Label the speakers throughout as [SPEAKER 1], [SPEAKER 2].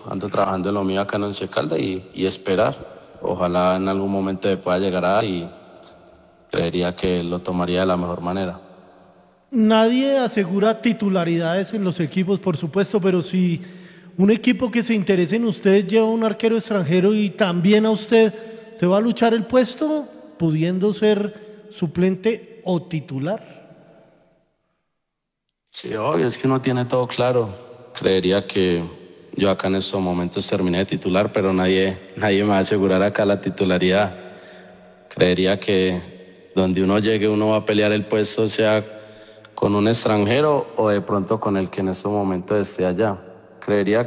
[SPEAKER 1] ando trabajando en lo mío acá en Once Caldas y esperar. Ojalá en algún momento pueda llegar a y creería que lo tomaría de la mejor manera.
[SPEAKER 2] Nadie asegura titularidades en los equipos, por supuesto, pero si un equipo que se interese en usted lleva un arquero extranjero y también a usted, ¿se va a luchar el puesto pudiendo ser suplente o titular?
[SPEAKER 1] Sí, obvio, es que uno tiene todo claro. Creería que yo acá en estos momentos terminé de titular, pero nadie me va a asegurar acá la titularidad. Creería que donde uno llegue uno va a pelear el puesto, sea con un extranjero o de pronto con el que en estos momentos esté allá. Creería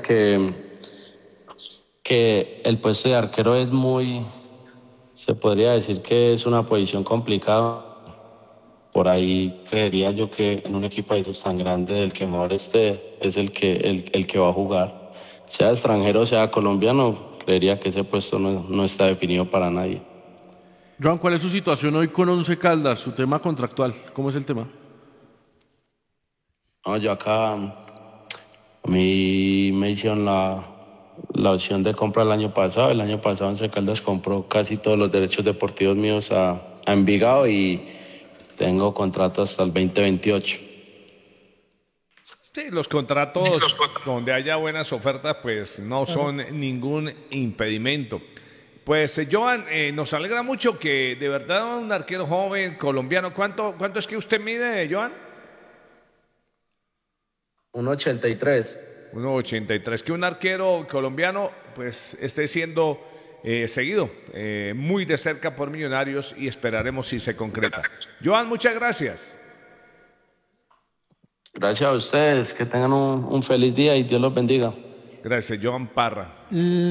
[SPEAKER 1] que el puesto de arquero es se podría decir que es una posición complicada. Por ahí creería yo que en un equipo de esos tan grande el que mejor esté es el que va a jugar. Sea extranjero, sea colombiano, creería que ese puesto no está definido para nadie.
[SPEAKER 3] Joan, ¿cuál es su situación hoy con Once Caldas, su tema contractual? ¿Cómo es el tema?
[SPEAKER 1] No, yo acá, a mí me hicieron la opción de compra el año pasado. El año pasado Once Caldas compró casi todos los derechos deportivos míos a Envigado y tengo contrato hasta el 2028.
[SPEAKER 4] Sí, los contratos donde haya buenas ofertas, pues no son ningún impedimento. Pues, Joan, nos alegra mucho que de verdad un arquero joven colombiano, ¿cuánto es que usted mide, Joan?
[SPEAKER 1] 1,83.
[SPEAKER 4] 1,83. Que un arquero colombiano, pues, esté siendo seguido muy de cerca por Millonarios y esperaremos si se concreta. Joan, muchas gracias.
[SPEAKER 1] Gracias a ustedes, que tengan un feliz día y Dios los bendiga.
[SPEAKER 4] Gracias, Joan Parra.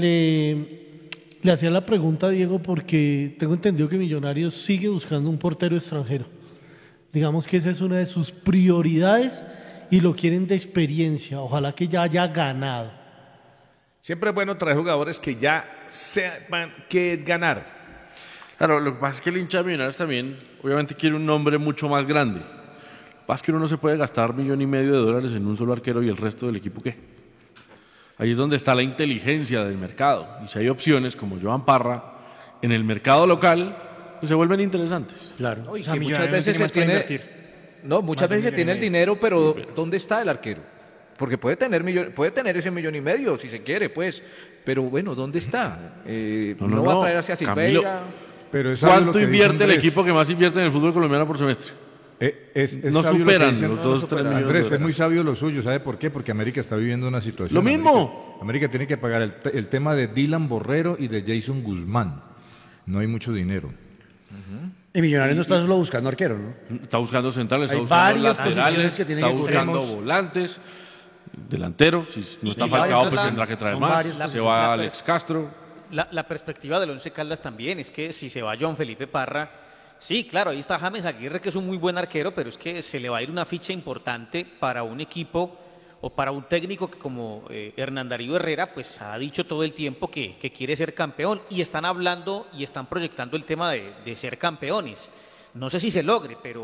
[SPEAKER 2] Le hacía la pregunta, Diego, porque tengo entendido que Millonarios sigue buscando un portero extranjero. Digamos que esa es una de sus prioridades y lo quieren de experiencia. Ojalá que ya haya ganado.
[SPEAKER 4] Siempre es bueno traer jugadores que ya sepan qué es ganar.
[SPEAKER 3] Claro, lo que pasa es que el hincha de Millonarios también, obviamente, quiere un nombre mucho más grande. Lo que pasa es que uno no se puede gastar $1,500,000 en un solo arquero y el resto del equipo, ¿qué? Ahí es donde está la inteligencia del mercado. Y si hay opciones como Joan Parra en el mercado local, pues se vuelven interesantes.
[SPEAKER 5] Claro.
[SPEAKER 6] No, y
[SPEAKER 5] O sea,
[SPEAKER 6] que muchas
[SPEAKER 5] Millonarios
[SPEAKER 6] veces se
[SPEAKER 5] más para
[SPEAKER 6] tiene,
[SPEAKER 5] invertir.
[SPEAKER 6] no, muchas
[SPEAKER 5] Más de
[SPEAKER 6] veces se
[SPEAKER 5] 1,5
[SPEAKER 6] tiene el
[SPEAKER 5] millones.
[SPEAKER 6] dinero, pero ¿dónde está el arquero? Porque puede tener ese 1,5 millones si se quiere, pues. Pero bueno, ¿dónde está? No va a traer hacia
[SPEAKER 3] Camilo,
[SPEAKER 6] Silveira.
[SPEAKER 5] Pero es sabio lo
[SPEAKER 3] ¿cuánto
[SPEAKER 5] que dice
[SPEAKER 3] invierte el
[SPEAKER 5] Andrés.
[SPEAKER 3] equipo que más invierte en el fútbol colombiano por semestre?
[SPEAKER 5] Es
[SPEAKER 3] No
[SPEAKER 5] sabio lo que
[SPEAKER 3] superan
[SPEAKER 5] dice
[SPEAKER 3] los 2-3 millones.
[SPEAKER 5] Andrés, es muy sabio lo suyo. ¿Sabe por qué? Porque América está viviendo una situación.
[SPEAKER 3] Lo mismo.
[SPEAKER 5] América tiene que pagar el tema de Dylan Borrero y de Jason Guzmán. No hay mucho dinero.
[SPEAKER 7] Y Millonarios no está solo buscando arquero, ¿no?
[SPEAKER 3] Está buscando centrales,
[SPEAKER 7] Hay
[SPEAKER 3] está buscando
[SPEAKER 7] varias
[SPEAKER 3] laterales,
[SPEAKER 7] posiciones que tienen
[SPEAKER 3] está
[SPEAKER 7] que
[SPEAKER 3] buscando
[SPEAKER 7] cubrir.
[SPEAKER 3] volantes, delanteros. Si no está
[SPEAKER 8] y
[SPEAKER 3] Falcao,
[SPEAKER 8] varios
[SPEAKER 3] pues
[SPEAKER 8] son
[SPEAKER 3] tendrá que traer
[SPEAKER 7] son
[SPEAKER 3] más.
[SPEAKER 7] varios.
[SPEAKER 3] Se va Alex Castro.
[SPEAKER 8] La perspectiva del Once Caldas también es que si se va Joan Felipe Parra, sí, claro, ahí está James Aguirre, que es un muy buen arquero, pero es que se le va a ir una ficha importante para un equipo o para un técnico que como Hernán Darío Herrera, pues ha dicho todo el tiempo que quiere ser campeón y están hablando y están proyectando el tema de ser campeones. No sé si se logre, pero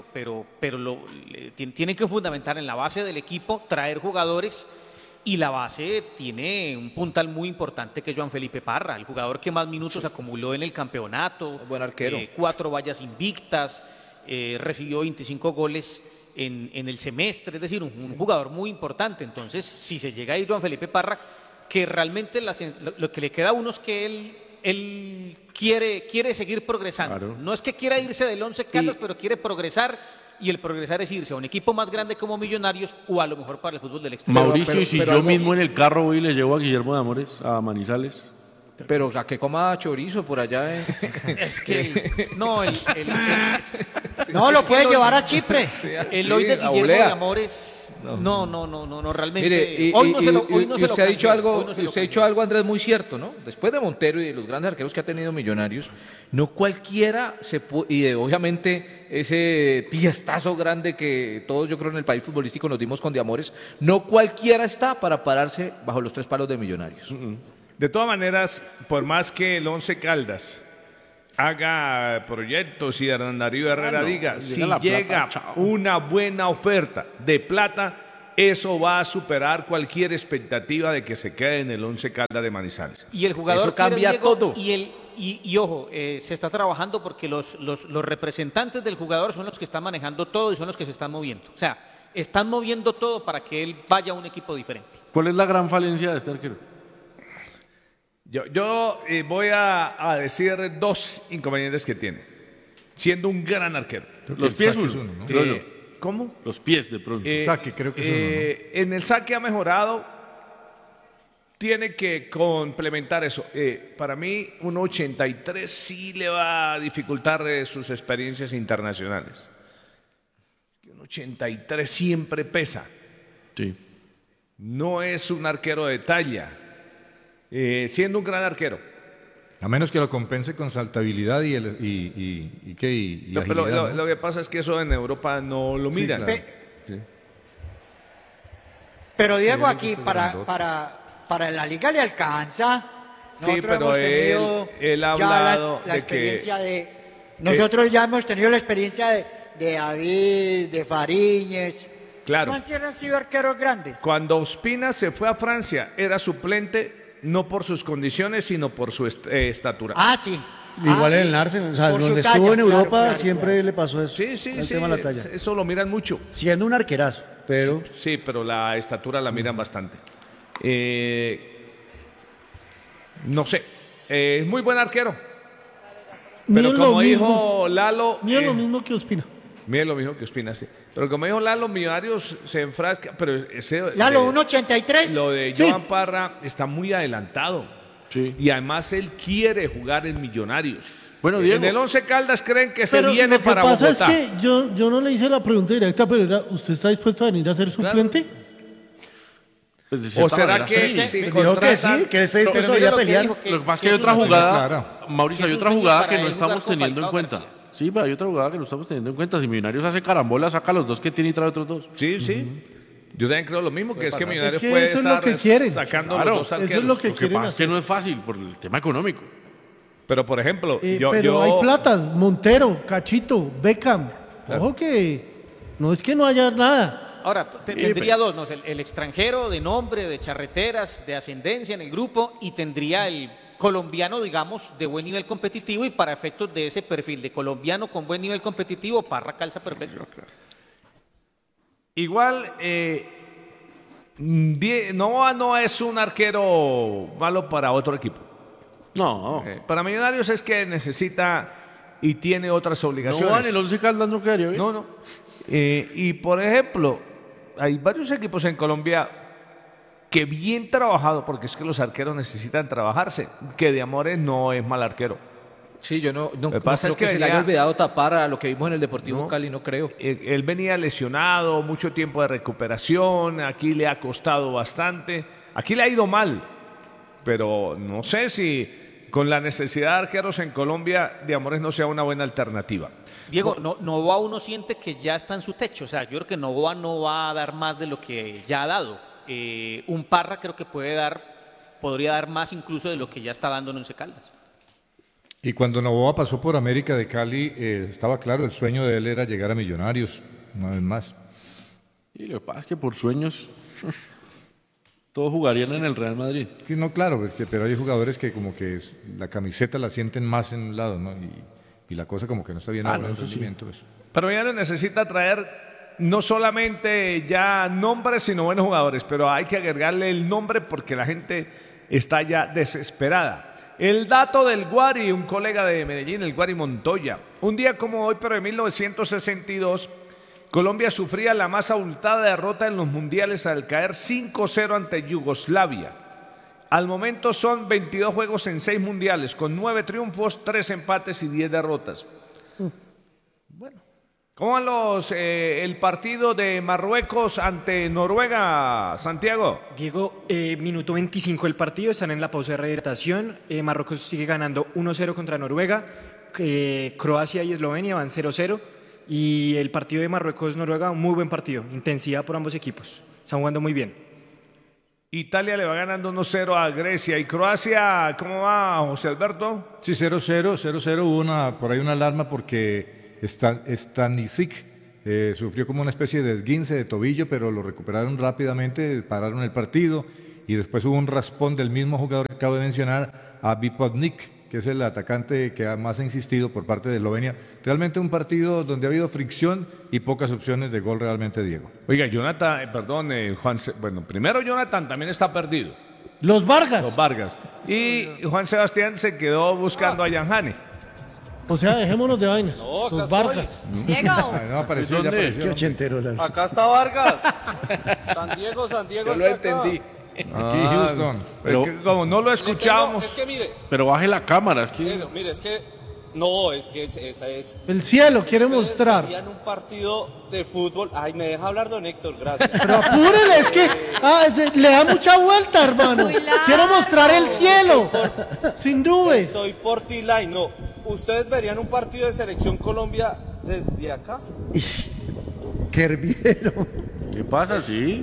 [SPEAKER 8] tienen que fundamentar en la base del equipo, traer jugadores. Y la base tiene un puntal muy importante que es Joan Felipe Parra, el jugador que más minutos acumuló en el campeonato.
[SPEAKER 6] Buen arquero.
[SPEAKER 8] 4 vallas invictas, recibió 25 goles en el semestre, es decir, un jugador muy importante. Entonces, si se llega a ir Joan Felipe Parra, que realmente lo que le queda a uno es que él quiere seguir progresando.
[SPEAKER 3] Claro.
[SPEAKER 8] No es que quiera irse del Once Caldas, pero quiere progresar. Y el progresar es irse a un equipo más grande como Millonarios o a lo mejor para el fútbol del exterior.
[SPEAKER 3] Mauricio, y si yo mismo en el carro voy y le llevo a Guillermo de Amores a Manizales.
[SPEAKER 6] Pero a que coma chorizo por allá.
[SPEAKER 8] Es que no,
[SPEAKER 7] No, lo puede llevar a Chipre.
[SPEAKER 8] el hoy de
[SPEAKER 6] la
[SPEAKER 8] Guillermo
[SPEAKER 6] volea.
[SPEAKER 8] de Amores. No, realmente.
[SPEAKER 6] Mire,
[SPEAKER 8] hoy no se lo
[SPEAKER 6] usted ha dicho
[SPEAKER 8] canjean,
[SPEAKER 6] algo,
[SPEAKER 8] hoy no se lo
[SPEAKER 6] usted ha dicho algo, Andrés, muy cierto, ¿no? Después de Montero y de los grandes arqueros que ha tenido Millonarios, no cualquiera y obviamente ese tiestazo grande que todos yo creo en el país futbolístico nos dimos con De Amores, no cualquiera está para pararse bajo los 3 palos de Millonarios.
[SPEAKER 4] De todas maneras, por más que el Once Caldas haga proyectos y Hernán Darío Herrera diga, si
[SPEAKER 3] la plata,
[SPEAKER 4] llega
[SPEAKER 3] chao.
[SPEAKER 4] una buena oferta de plata, eso va a superar cualquier expectativa de que se quede en el Once Caldas de Manizales.
[SPEAKER 8] Y el jugador
[SPEAKER 6] Eso cambia
[SPEAKER 8] Diego,
[SPEAKER 6] todo.
[SPEAKER 8] Y ojo, se está trabajando porque los representantes del jugador son los que están manejando todo y son los que se están moviendo. O sea, están moviendo todo para que él vaya a un equipo diferente.
[SPEAKER 3] ¿Cuál es la gran falencia de este arquero?
[SPEAKER 4] Yo voy a decir dos inconvenientes que tiene, siendo un gran arquero.
[SPEAKER 3] Los pies
[SPEAKER 5] saque es
[SPEAKER 3] uno,
[SPEAKER 5] uno, ¿no?
[SPEAKER 3] creo yo.
[SPEAKER 4] ¿Cómo?
[SPEAKER 3] Los pies de pronto.
[SPEAKER 5] Saque, creo que es uno,
[SPEAKER 4] En el saque ha mejorado, tiene que complementar eso. Para mí, un 83 sí le va a dificultar sus experiencias internacionales. Un 83 siempre pesa.
[SPEAKER 3] Sí.
[SPEAKER 4] No es un arquero de talla, siendo un gran arquero.
[SPEAKER 5] A menos que lo compense con saltabilidad y
[SPEAKER 4] No, pero
[SPEAKER 5] agilidad, ¿no?
[SPEAKER 4] lo que pasa es que eso en Europa no lo miran.
[SPEAKER 5] claro.
[SPEAKER 4] Sí.
[SPEAKER 7] Pero Diego,
[SPEAKER 5] Sí,
[SPEAKER 7] aquí
[SPEAKER 5] eso es
[SPEAKER 7] para,
[SPEAKER 5] grandote.
[SPEAKER 7] para la liga le alcanza.
[SPEAKER 4] Sí,
[SPEAKER 7] Nosotros
[SPEAKER 4] pero
[SPEAKER 7] hemos tenido
[SPEAKER 4] él ha
[SPEAKER 7] ya
[SPEAKER 4] hablado
[SPEAKER 7] la
[SPEAKER 4] de
[SPEAKER 7] experiencia
[SPEAKER 4] que-
[SPEAKER 7] de... Nosotros ya hemos tenido la experiencia de David, de Fariñez.
[SPEAKER 4] Claro.
[SPEAKER 7] No han sido arqueros grandes.
[SPEAKER 4] Cuando Ospina se fue a Francia, era suplente no por sus condiciones, sino por su estatura.
[SPEAKER 7] Ah, sí.
[SPEAKER 9] Igual
[SPEAKER 7] Ah,
[SPEAKER 9] en
[SPEAKER 7] sí.
[SPEAKER 9] el Arsenal, o sea,
[SPEAKER 7] Por su
[SPEAKER 9] donde
[SPEAKER 7] talla,
[SPEAKER 9] estuvo en
[SPEAKER 7] claro,
[SPEAKER 9] Europa
[SPEAKER 7] claro,
[SPEAKER 9] siempre
[SPEAKER 7] claro.
[SPEAKER 9] le pasó eso.
[SPEAKER 4] Sí,
[SPEAKER 9] el tema de la talla.
[SPEAKER 4] eso lo miran mucho.
[SPEAKER 9] Siendo un arquerazo, pero
[SPEAKER 4] Sí, pero la estatura la miran bastante. No sé, es muy buen arquero.
[SPEAKER 2] Mío
[SPEAKER 4] Pero
[SPEAKER 2] es lo
[SPEAKER 4] como
[SPEAKER 2] mismo.
[SPEAKER 4] dijo Lalo,
[SPEAKER 2] Mío es lo mismo que Ospina.
[SPEAKER 4] mire lo mismo que Ospina, sí. Pero como dijo Lalo, Millonarios se enfrasca, pero ese
[SPEAKER 7] Lalo,
[SPEAKER 4] de-
[SPEAKER 7] 1.83.
[SPEAKER 4] lo de
[SPEAKER 2] Sí.
[SPEAKER 4] Joan Parra está muy adelantado.
[SPEAKER 3] Sí.
[SPEAKER 4] Y además él quiere jugar en Millonarios.
[SPEAKER 3] Bueno, Diego.
[SPEAKER 4] En el Once Caldas creen que se
[SPEAKER 2] Pero
[SPEAKER 4] viene
[SPEAKER 2] lo que
[SPEAKER 4] para
[SPEAKER 2] pasa
[SPEAKER 4] Bogotá.
[SPEAKER 2] es que yo no le hice la pregunta directa, pero era, ¿usted está dispuesto a venir a ser suplente?
[SPEAKER 3] Pues de
[SPEAKER 4] ¿O
[SPEAKER 3] cierta
[SPEAKER 4] será
[SPEAKER 3] manera,
[SPEAKER 4] que
[SPEAKER 3] sí.
[SPEAKER 4] si
[SPEAKER 9] dijo que
[SPEAKER 4] contratan-
[SPEAKER 9] sí, que él está dispuesto
[SPEAKER 8] Pero
[SPEAKER 9] a ir
[SPEAKER 8] mire
[SPEAKER 9] a
[SPEAKER 8] lo que
[SPEAKER 9] pelear.
[SPEAKER 8] dijo,
[SPEAKER 3] Lo que pasa es que hay
[SPEAKER 8] es
[SPEAKER 3] otra
[SPEAKER 8] un sueño
[SPEAKER 3] jugada,
[SPEAKER 5] Claro.
[SPEAKER 3] Mauricio,
[SPEAKER 8] que
[SPEAKER 3] hay
[SPEAKER 8] es un
[SPEAKER 3] otra
[SPEAKER 8] sueño
[SPEAKER 3] jugada
[SPEAKER 8] para
[SPEAKER 3] que no
[SPEAKER 8] él jugar
[SPEAKER 3] estamos
[SPEAKER 8] con
[SPEAKER 3] teniendo en
[SPEAKER 8] Falcao
[SPEAKER 3] cuenta.
[SPEAKER 8] García.
[SPEAKER 3] Sí, pero hay otra jugada que no estamos teniendo en cuenta. Si Millonarios hace carambola, saca los dos que tiene y trae otros dos.
[SPEAKER 4] Sí, sí. Yo también creo lo mismo, que es que Millonarios
[SPEAKER 2] Es que
[SPEAKER 4] puede
[SPEAKER 2] eso es
[SPEAKER 4] estar
[SPEAKER 2] lo que quieren.
[SPEAKER 4] sacando
[SPEAKER 3] Claro,
[SPEAKER 4] los dos
[SPEAKER 2] eso es
[SPEAKER 4] arqueros.
[SPEAKER 2] lo que
[SPEAKER 3] Lo que
[SPEAKER 2] quieren
[SPEAKER 3] pasa es que
[SPEAKER 2] hacer.
[SPEAKER 3] no es fácil por el tema económico.
[SPEAKER 4] Pero por ejemplo,
[SPEAKER 2] Pero hay platas, Montero, Cachito, Beckham. Ojo que no es que no haya nada.
[SPEAKER 8] Ahora, tendría dos, ¿no? El extranjero de nombre, de charreteras, de ascendencia en el grupo, y tendría el colombiano, digamos, de buen nivel competitivo, y para efectos de ese perfil de colombiano con buen nivel competitivo, Parra calza perfecto.
[SPEAKER 4] igual Novoa no es un arquero malo para otro equipo.
[SPEAKER 3] No.
[SPEAKER 4] Para Millonarios es que necesita y tiene otras
[SPEAKER 3] No
[SPEAKER 4] obligaciones.
[SPEAKER 3] va en el 11 Caldas, no quedaría bien.
[SPEAKER 4] No. Y por ejemplo, hay varios equipos en Colombia que bien trabajado, porque es que los arqueros necesitan trabajarse, que de Amores no es mal arquero.
[SPEAKER 6] Sí, yo no
[SPEAKER 4] que pasa
[SPEAKER 6] creo
[SPEAKER 4] es que
[SPEAKER 6] que se le haya
[SPEAKER 4] venía-
[SPEAKER 6] olvidado tapar a lo que vimos en el Deportivo
[SPEAKER 4] No.
[SPEAKER 6] Cali, no creo.
[SPEAKER 4] Él venía lesionado, mucho tiempo de recuperación, aquí le ha costado bastante, aquí le ha ido mal, pero no sé si con la necesidad de arqueros en Colombia, de Amores no sea una buena alternativa.
[SPEAKER 8] Diego, Novoa uno siente que ya está en su techo, o sea, yo creo que Novoa no va a dar más de lo que ya ha dado. Un Parra creo que podría dar más incluso de lo que ya está dando en Once Caldas.
[SPEAKER 5] Y cuando Novoa pasó por América de Cali, estaba claro, el sueño de él era llegar a Millonarios, una vez más.
[SPEAKER 3] Y lo que pasa es que por sueños todos jugarían en el Real Madrid.
[SPEAKER 5] Sí, no, claro, pero hay jugadores que como que la camiseta la sienten más en un lado, ¿no? Y la cosa como que no está bien ahora en el rendimiento. Pues.
[SPEAKER 4] Pero Millonarios necesita traer no solamente ya nombres, sino buenos jugadores, pero hay que agregarle el nombre porque la gente está ya desesperada. El dato del Guari, un colega de Medellín, el Guari Montoya. Un día como hoy, pero de 1962, Colombia sufría la más abultada derrota en los mundiales al caer 5-0 ante Yugoslavia. Al momento son 22 juegos en 6 mundiales, con 9 triunfos, 3 empates y 10 derrotas. Bueno, ¿cómo van el partido de Marruecos ante Noruega, Santiago?
[SPEAKER 10] Diego, minuto 25 del partido, están en la pausa de rehidratación. Marruecos sigue ganando 1-0 contra Noruega. Croacia y Eslovenia van 0-0. Y el partido de Marruecos-Noruega, un muy buen partido. Intensidad por ambos equipos. Están jugando muy bien.
[SPEAKER 4] Italia le va ganando 1-0 a Grecia. ¿Y Croacia, cómo va, José Alberto?
[SPEAKER 5] Sí, 0-0, hubo por ahí una alarma porque Stanisic, sufrió como una especie de esguince de tobillo, pero lo recuperaron rápidamente, pararon el partido y después hubo un raspón del mismo jugador que acabo de mencionar, a Vipotnik, que es el atacante que más ha insistido por parte de Eslovenia. Realmente un partido donde ha habido fricción y pocas opciones de gol realmente, Diego.
[SPEAKER 4] Oiga, Jonathan, Juan, bueno, primero Jonathan también está perdido.
[SPEAKER 2] Los Vargas.
[SPEAKER 4] Los Vargas. Y Juan Sebastián se quedó buscando a Yanjane.
[SPEAKER 2] O sea, dejémonos de vainas.
[SPEAKER 11] No,
[SPEAKER 2] Los
[SPEAKER 11] acá
[SPEAKER 2] Vargas.
[SPEAKER 11] Diego.
[SPEAKER 5] No, apareció, ya apareció.
[SPEAKER 9] Qué ochentero.
[SPEAKER 11] Acá está Vargas. San Diego
[SPEAKER 6] Yo
[SPEAKER 11] está
[SPEAKER 6] lo entendí.
[SPEAKER 5] Aquí Houston.
[SPEAKER 4] Pero que como no lo escuchábamos.
[SPEAKER 11] Es que mire,
[SPEAKER 3] Pero baje la cámara. Es que...
[SPEAKER 11] mire, es que no, es que esa es.
[SPEAKER 2] El cielo quiere
[SPEAKER 11] Ustedes
[SPEAKER 2] mostrar.
[SPEAKER 11] querían un partido de fútbol. Ay, me deja hablar don Héctor, gracias.
[SPEAKER 2] Pero apúrele, es que le da mucha vuelta, hermano. Quiero mostrar el cielo. Sin nubes.
[SPEAKER 11] Estoy por T-Line, no. ¿Ustedes verían un partido de Selección Colombia desde acá?
[SPEAKER 9] Qué hervidero.
[SPEAKER 3] ¿Qué pasa? Sí.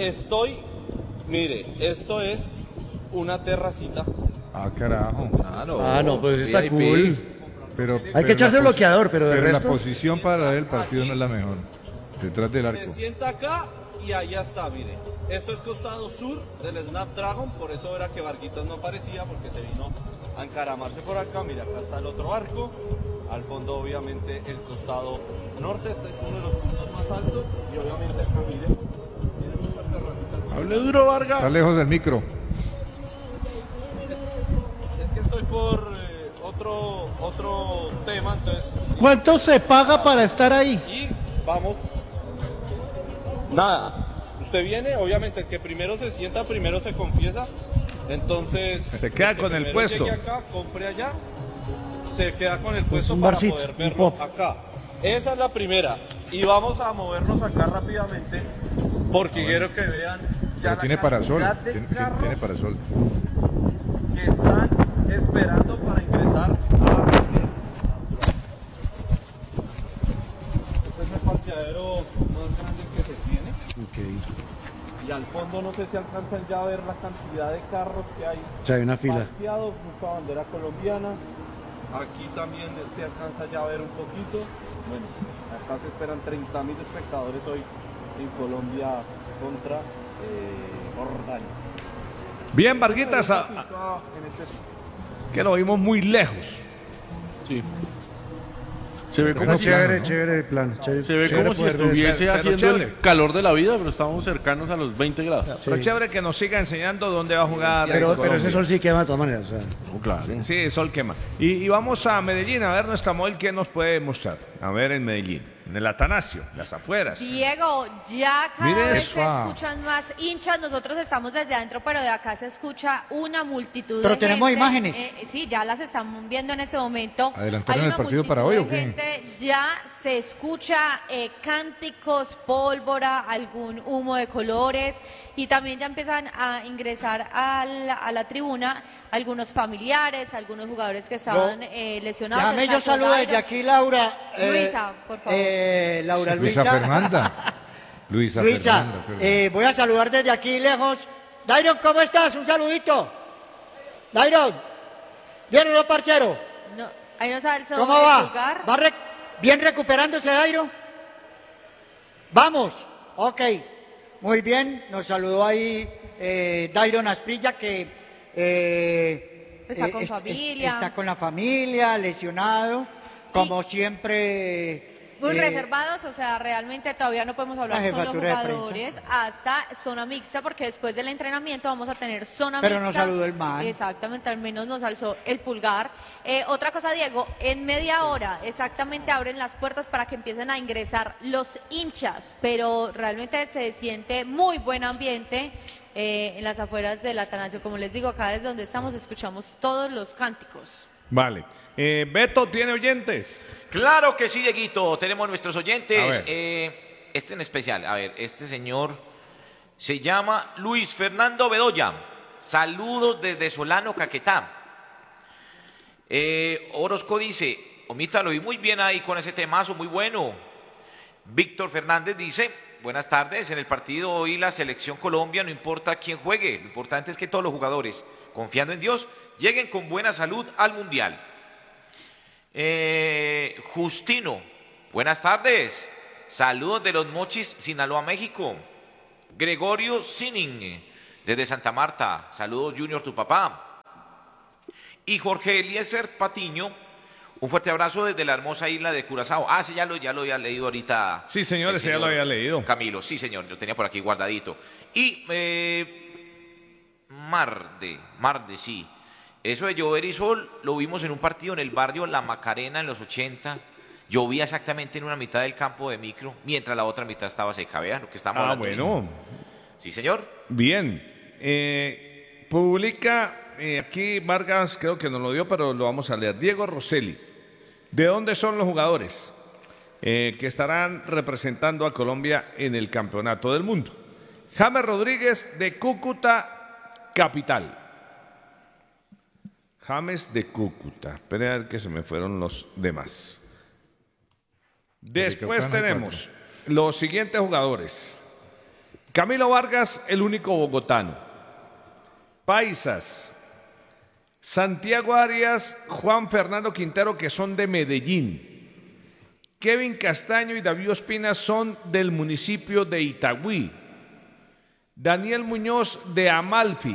[SPEAKER 11] Mire, esto es una terracita.
[SPEAKER 5] Ah, carajo.
[SPEAKER 9] No, pues está
[SPEAKER 6] VIP.
[SPEAKER 9] cool. Hay que echarse bloqueador, pero de resto...
[SPEAKER 5] la posición para el partido no es la mejor. Detrás del arco.
[SPEAKER 11] Se sienta acá y allá está, mire. Esto es costado sur del Snapdragon, por eso era que Varguitas no aparecía, porque se vino a encaramarse por acá. Mira, acá está el otro arco. Al fondo, obviamente, el costado norte. Este es uno de los puntos más altos. Y obviamente acá, mire, tiene muchas terracitas.
[SPEAKER 3] Hable duro, Vargas.
[SPEAKER 5] Está lejos del micro.
[SPEAKER 11] Es que estoy por otro tema, entonces...
[SPEAKER 2] ¿Cuánto se paga para estar ahí?
[SPEAKER 11] Y vamos. Nada. Usted viene, obviamente, el que primero se sienta, primero se confiesa. Entonces...
[SPEAKER 4] Se queda con el puesto.
[SPEAKER 11] Llegue acá, compre allá. Se queda con el puesto
[SPEAKER 9] un
[SPEAKER 11] para
[SPEAKER 9] barcito,
[SPEAKER 11] poder
[SPEAKER 9] un
[SPEAKER 11] verlo
[SPEAKER 9] pop.
[SPEAKER 11] acá. Esa es la primera. Y vamos a movernos acá rápidamente. Porque quiero que vean...
[SPEAKER 5] Pero tiene parasol. Tiene parasol.
[SPEAKER 11] Que están esperando para ingresar a... Este es el parqueadero más grande que se tiene. Y al fondo no sé si alcanzan ya a ver la cantidad de carros que hay.
[SPEAKER 9] O sea, hay una fila.
[SPEAKER 11] Parqueados, mucha bandera colombiana. Aquí también se alcanza ya a ver un poquito. Bueno, acá se esperan 30.000 espectadores hoy en Colombia contra Jordania.
[SPEAKER 4] Bien, Varguitas, que lo vimos muy lejos.
[SPEAKER 3] Sí. Se ve como
[SPEAKER 9] Pero
[SPEAKER 3] si,
[SPEAKER 9] chévere el plan.
[SPEAKER 3] se ve
[SPEAKER 9] chévere
[SPEAKER 3] como si
[SPEAKER 9] poder ver.
[SPEAKER 3] estuviese
[SPEAKER 4] pero
[SPEAKER 3] haciendo
[SPEAKER 4] chévere.
[SPEAKER 3] el calor de la vida, pero estamos cercanos a los 20 grados.
[SPEAKER 4] Pero chévere que nos siga enseñando dónde va a jugar.
[SPEAKER 9] Pero
[SPEAKER 4] Colombia.
[SPEAKER 9] ese sol sí quema de todas maneras. O sea.
[SPEAKER 3] Claro.
[SPEAKER 4] Sí, el sol quema. Y vamos a Medellín a ver nuestra modelo qué nos puede mostrar. A ver en Medellín, en el Atanasio, las afueras.
[SPEAKER 12] Diego, ya cada
[SPEAKER 4] Mire
[SPEAKER 12] vez
[SPEAKER 4] eso.
[SPEAKER 12] se escuchan más hinchas. Nosotros estamos desde adentro, pero de acá se escucha una multitud
[SPEAKER 7] Pero
[SPEAKER 12] de
[SPEAKER 7] tenemos
[SPEAKER 12] gente.
[SPEAKER 7] imágenes.
[SPEAKER 12] Sí, ya las estamos viendo en ese momento.
[SPEAKER 5] ¿Adelantaron
[SPEAKER 12] Hay
[SPEAKER 5] el
[SPEAKER 12] una
[SPEAKER 5] partido para
[SPEAKER 12] multitud
[SPEAKER 5] hoy o
[SPEAKER 12] de
[SPEAKER 5] qué?
[SPEAKER 12] gente, ya se escucha cánticos, pólvora, algún humo de colores y también ya empiezan a ingresar a la tribuna algunos familiares, algunos jugadores que estaban lesionados.
[SPEAKER 7] Déjame
[SPEAKER 12] El
[SPEAKER 7] yo
[SPEAKER 12] caso
[SPEAKER 7] saludo
[SPEAKER 12] Dairo.
[SPEAKER 7] desde aquí, Laura.
[SPEAKER 12] Luisa, por favor.
[SPEAKER 7] Luisa
[SPEAKER 5] Luisa Fernanda. Luisa Fernanda, perdón.
[SPEAKER 7] voy a saludar desde aquí lejos. Dairon, ¿cómo estás? Un saludito. Dairon, ¿bien o no, parcero?
[SPEAKER 12] No, ahí nos alzó
[SPEAKER 7] ¿Cómo
[SPEAKER 12] el
[SPEAKER 7] va?
[SPEAKER 12] lugar.
[SPEAKER 7] ¿Va bien recuperándose, Dairo? Vamos. Ok. Muy bien. Nos saludó ahí Dairon Asprilla, que
[SPEAKER 12] Está con familia.
[SPEAKER 7] está con la familia, lesionado. Como siempre.
[SPEAKER 12] Muy reservados, o sea, realmente todavía no podemos hablar
[SPEAKER 7] la
[SPEAKER 12] con los
[SPEAKER 7] jefatura de
[SPEAKER 12] jugadores hasta zona mixta, porque después del entrenamiento vamos a tener zona
[SPEAKER 7] Pero
[SPEAKER 12] mixta.
[SPEAKER 7] nos saludó el man.
[SPEAKER 12] Exactamente, al menos nos alzó el pulgar. Otra cosa, Diego, en media hora exactamente abren las puertas para que empiecen a ingresar los hinchas, pero realmente se siente muy buen ambiente en las afueras del Atanasio. Como les digo, acá desde donde estamos escuchamos todos los cánticos.
[SPEAKER 4] Vale. Beto, ¿tiene oyentes?
[SPEAKER 13] Claro que sí, Dieguito. Tenemos nuestros oyentes.
[SPEAKER 4] A ver.
[SPEAKER 13] Este en especial. A ver, este señor se llama Luis Fernando Bedoya. Saludos desde Solano, Caquetá. Orozco dice, Omita, lo vi muy bien ahí con ese temazo, muy bueno. Víctor Fernández dice, buenas tardes, en el partido hoy la selección Colombia, no importa quién juegue, lo importante es que todos los jugadores, confiando en Dios, lleguen con buena salud al Mundial. Justino, buenas tardes. Saludos de los Mochis, Sinaloa, México. Gregorio Sinning, desde Santa Marta. Saludos, Junior, tu papá. Y Jorge Eliezer Patiño, un fuerte abrazo desde la hermosa isla de Curazao. Ah, sí, ya lo había leído ahorita.
[SPEAKER 4] Sí, señor, ese ya lo había leído.
[SPEAKER 13] Camilo, sí, señor, lo tenía por aquí guardadito. Y Marde, sí. Eso de llover y sol lo vimos en un partido en el barrio La Macarena en los 80. Llovía exactamente en una mitad del campo de micro, mientras la otra mitad estaba seca. Vean lo que estamos hablando.
[SPEAKER 4] Bueno.
[SPEAKER 13] Sí, señor.
[SPEAKER 4] Bien. Publica aquí Vargas, creo que nos lo dio, pero lo vamos a leer. Diego Rosselli. ¿De dónde son los jugadores que estarán representando a Colombia en el Campeonato del Mundo? James Rodríguez, de Cúcuta Capital. James de Cúcuta. Esperen a ver que se me fueron los demás. Después tenemos los siguientes jugadores. Camilo Vargas, el único bogotano. Paisas. Santiago Arias, Juan Fernando Quintero, que son de Medellín. Kevin Castaño y David Ospina son del municipio de Itagüí. Daniel Muñoz, de Amalfi.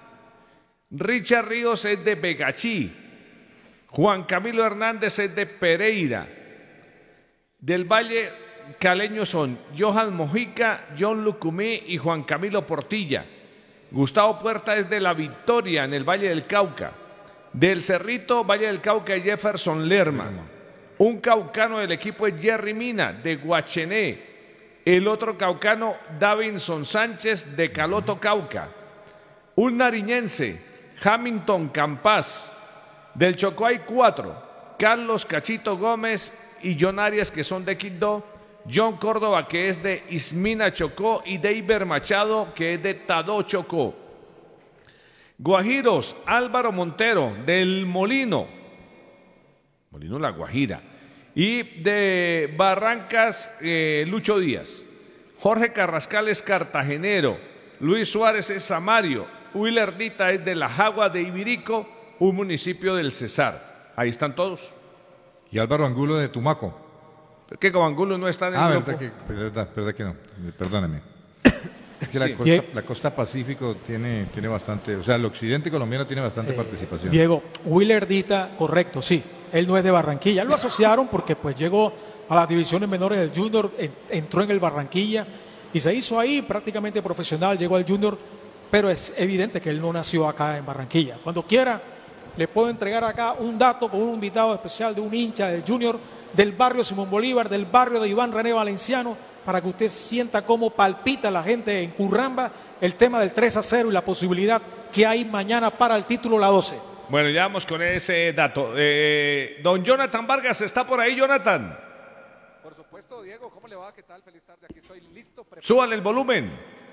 [SPEAKER 4] Richard Ríos es de Begachí. Juan Camilo Hernández es de Pereira. Del Valle caleño son Johan Mojica, John Lucumí y Juan Camilo Portilla. Gustavo Puerta es de La Victoria, en el Valle del Cauca. Del Cerrito, Valle del Cauca, es Jefferson Lerma. Un caucano del equipo es Jerry Mina, de Guachené. El otro caucano, Davinson Sánchez, de Caloto, Cauca. Un nariñense, Hamilton Campas. Del Chocó hay 4, Carlos Cachito Gómez y John Arias, que son de Quibdó. John Córdoba, que es de Ismina, Chocó, y Deiber Machado, que es de Tadó, Chocó. Guajiros, Álvaro Montero, del Molino La Guajira, y de Barrancas, Lucho Díaz. Jorge Carrascal es cartagenero, Luis Suárez es samario, Willer Dita es de La Jagua de Ibirico, un municipio del Cesar. Ahí están todos.
[SPEAKER 5] Y Álvaro Angulo, de Tumaco.
[SPEAKER 4] ¿Por qué con Angulo no está en el grupo?
[SPEAKER 5] Verdad que no, perdóname. Es que
[SPEAKER 4] Sí.
[SPEAKER 5] la costa Pacífico tiene bastante, o sea, el occidente colombiano tiene bastante participación.
[SPEAKER 14] Diego, Willer Dita, correcto, sí, él no es de Barranquilla, lo asociaron porque pues llegó a las divisiones menores del Junior, entró en el Barranquilla y se hizo ahí prácticamente profesional, llegó al Junior, pero es evidente que él no nació acá en Barranquilla. Cuando quiera, le puedo entregar acá un dato con un invitado especial de un hincha del Junior, del barrio Simón Bolívar, del barrio de Iván René Valenciano, para que usted sienta cómo palpita la gente en Curramba el tema del 3-0 y la posibilidad que hay mañana para el título la 12.
[SPEAKER 4] Bueno, ya vamos con ese dato. Don Jonathan Vargas, ¿está por ahí, Jonathan?
[SPEAKER 15] Por supuesto, Diego, ¿cómo le va? ¿Qué tal? Feliz tarde, aquí estoy listo.
[SPEAKER 4] Súbale el volumen.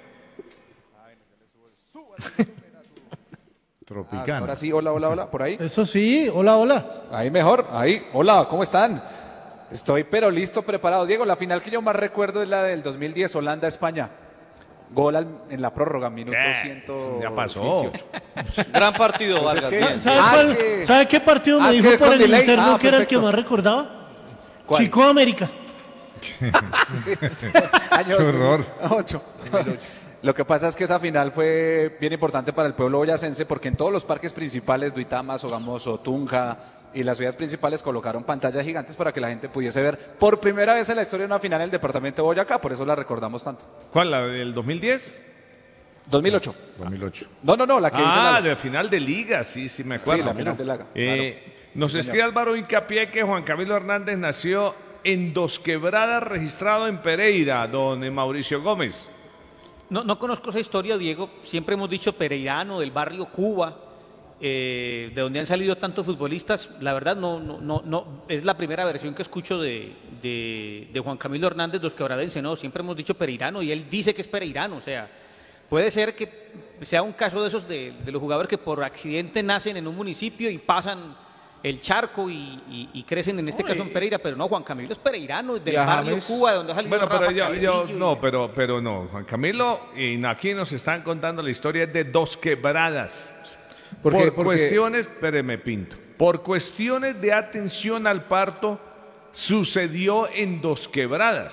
[SPEAKER 5] Tropicana.
[SPEAKER 15] Ahora sí, hola, por ahí.
[SPEAKER 2] Eso sí, hola.
[SPEAKER 15] Ahí mejor, ahí, hola, ¿cómo están? Estoy pero listo, preparado. Diego, la final que yo más recuerdo es la del 2010, Holanda-España. Gol en la prórroga, minuto 100.
[SPEAKER 4] Ya pasó.
[SPEAKER 11] Gran partido, Vargas.
[SPEAKER 2] ¿Sabe qué partido me dijo por el interno que era el que más recordaba?
[SPEAKER 15] ¿Cuál?
[SPEAKER 2] Chico América.
[SPEAKER 15] Sí.
[SPEAKER 5] Qué horror.
[SPEAKER 15] 8. Lo que pasa es que esa final fue bien importante para el pueblo boyacense porque en todos los parques principales, Duitama, Sogamoso, Tunja y las ciudades principales colocaron pantallas gigantes para que la gente pudiese ver por primera vez en la historia una final en el departamento de Boyacá, por eso la recordamos tanto.
[SPEAKER 4] ¿Cuál, la del 2010?
[SPEAKER 15] 2008.
[SPEAKER 5] 2008.
[SPEAKER 15] No, la que dice la...
[SPEAKER 4] de final de liga, sí, me acuerdo.
[SPEAKER 15] Sí, la final de liga.
[SPEAKER 4] Nos
[SPEAKER 15] Sí,
[SPEAKER 4] escribe
[SPEAKER 15] señor.
[SPEAKER 4] Álvaro Hincapié que Juan Camilo Hernández nació en Dos Quebradas, registrado en Pereira, don Mauricio Gómez.
[SPEAKER 8] No conozco esa historia, Diego. Siempre hemos dicho pereirano, del barrio Cuba, de donde han salido tantos futbolistas. La verdad, no es la primera versión que escucho de Juan Camilo Hernández, dos quebradense. No, siempre hemos dicho pereirano y él dice que es pereirano. O sea, puede ser que sea un caso de esos de los jugadores que por accidente nacen en un municipio y pasan el charco y crecen en este caso en Pereira, pero no, Juan Camilo es pereirano, del barrio Cuba, de donde ha salido
[SPEAKER 4] Bueno, pero
[SPEAKER 8] Rafa Castillo.
[SPEAKER 4] pero no, Juan Camilo, y aquí nos están contando la historia de Dos Quebradas.
[SPEAKER 15] Porque
[SPEAKER 4] Cuestiones, espéreme, Pinto, por cuestiones de atención al parto, sucedió en Dos Quebradas.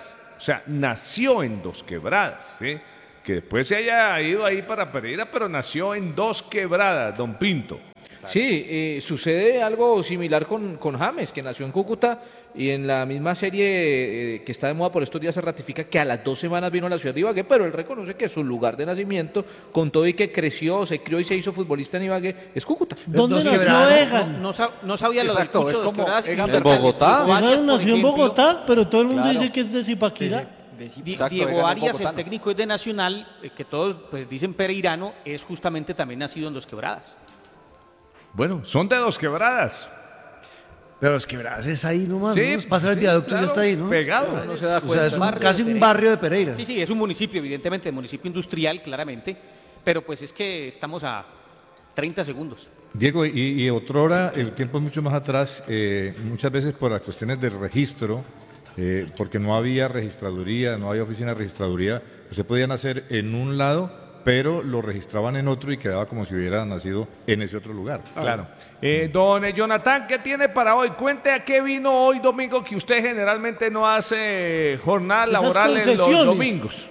[SPEAKER 4] sea, nació en Dos Quebradas, ¿sí? Que después se haya ido ahí para Pereira, pero nació en Dos Quebradas, don Pinto.
[SPEAKER 6] Sí, sucede algo similar con James, que nació en Cúcuta y en la misma serie que está de moda por estos días se ratifica que a las 2 semanas vino a la ciudad de Ibagué, pero él reconoce que su lugar de nacimiento, con todo y que creció, se crió y se hizo futbolista en Ibagué, es Cúcuta.
[SPEAKER 2] ¿Dónde nació Egan?
[SPEAKER 8] No sabía lo del
[SPEAKER 15] Exacto,
[SPEAKER 8] Cucho
[SPEAKER 15] es
[SPEAKER 8] de Dos
[SPEAKER 15] como
[SPEAKER 8] Quebradas.
[SPEAKER 15] Egan
[SPEAKER 8] Y
[SPEAKER 15] de Bogotá.
[SPEAKER 8] Diego Arias,
[SPEAKER 2] Egan
[SPEAKER 8] por
[SPEAKER 2] nació en
[SPEAKER 8] ejemplo,
[SPEAKER 2] Bogotá, pero todo el mundo
[SPEAKER 15] Claro.
[SPEAKER 2] dice que es de Zipaquirá.
[SPEAKER 8] Diego
[SPEAKER 15] Egan
[SPEAKER 8] Arias,
[SPEAKER 15] es
[SPEAKER 8] el
[SPEAKER 15] bogotano.
[SPEAKER 8] técnico es de Nacional, que todos pues dicen pereirano, es justamente también nacido en Dos Quebradas.
[SPEAKER 4] Bueno, son de Dos Quebradas.
[SPEAKER 9] Pero los Quebradas es ahí nomás,
[SPEAKER 4] Sí,
[SPEAKER 9] ¿no? Pasa el
[SPEAKER 4] sí,
[SPEAKER 9] viaducto y
[SPEAKER 4] claro,
[SPEAKER 9] ya está ahí, ¿no?
[SPEAKER 4] pegado.
[SPEAKER 6] No se da
[SPEAKER 9] O sea,
[SPEAKER 6] cuenta.
[SPEAKER 9] es
[SPEAKER 8] Barrio
[SPEAKER 9] casi
[SPEAKER 8] de
[SPEAKER 9] un
[SPEAKER 8] Pereira.
[SPEAKER 9] barrio de Pereira.
[SPEAKER 8] Sí, es un municipio, evidentemente, municipio industrial, claramente, pero pues es que estamos a 30 segundos.
[SPEAKER 5] Diego, y otrora, el tiempo es mucho más atrás, muchas veces por las cuestiones del registro, porque no había registraduría, no había oficina de registraduría, pues se podían hacer en un lado, pero lo registraban en otro y quedaba como si hubiera nacido en ese otro lugar.
[SPEAKER 4] Claro. Don Jonathan, ¿qué tiene para hoy? Cuente a qué vino hoy domingo, que usted generalmente no hace jornada
[SPEAKER 2] Esas
[SPEAKER 4] laboral en los
[SPEAKER 2] concesiones.
[SPEAKER 4] domingos.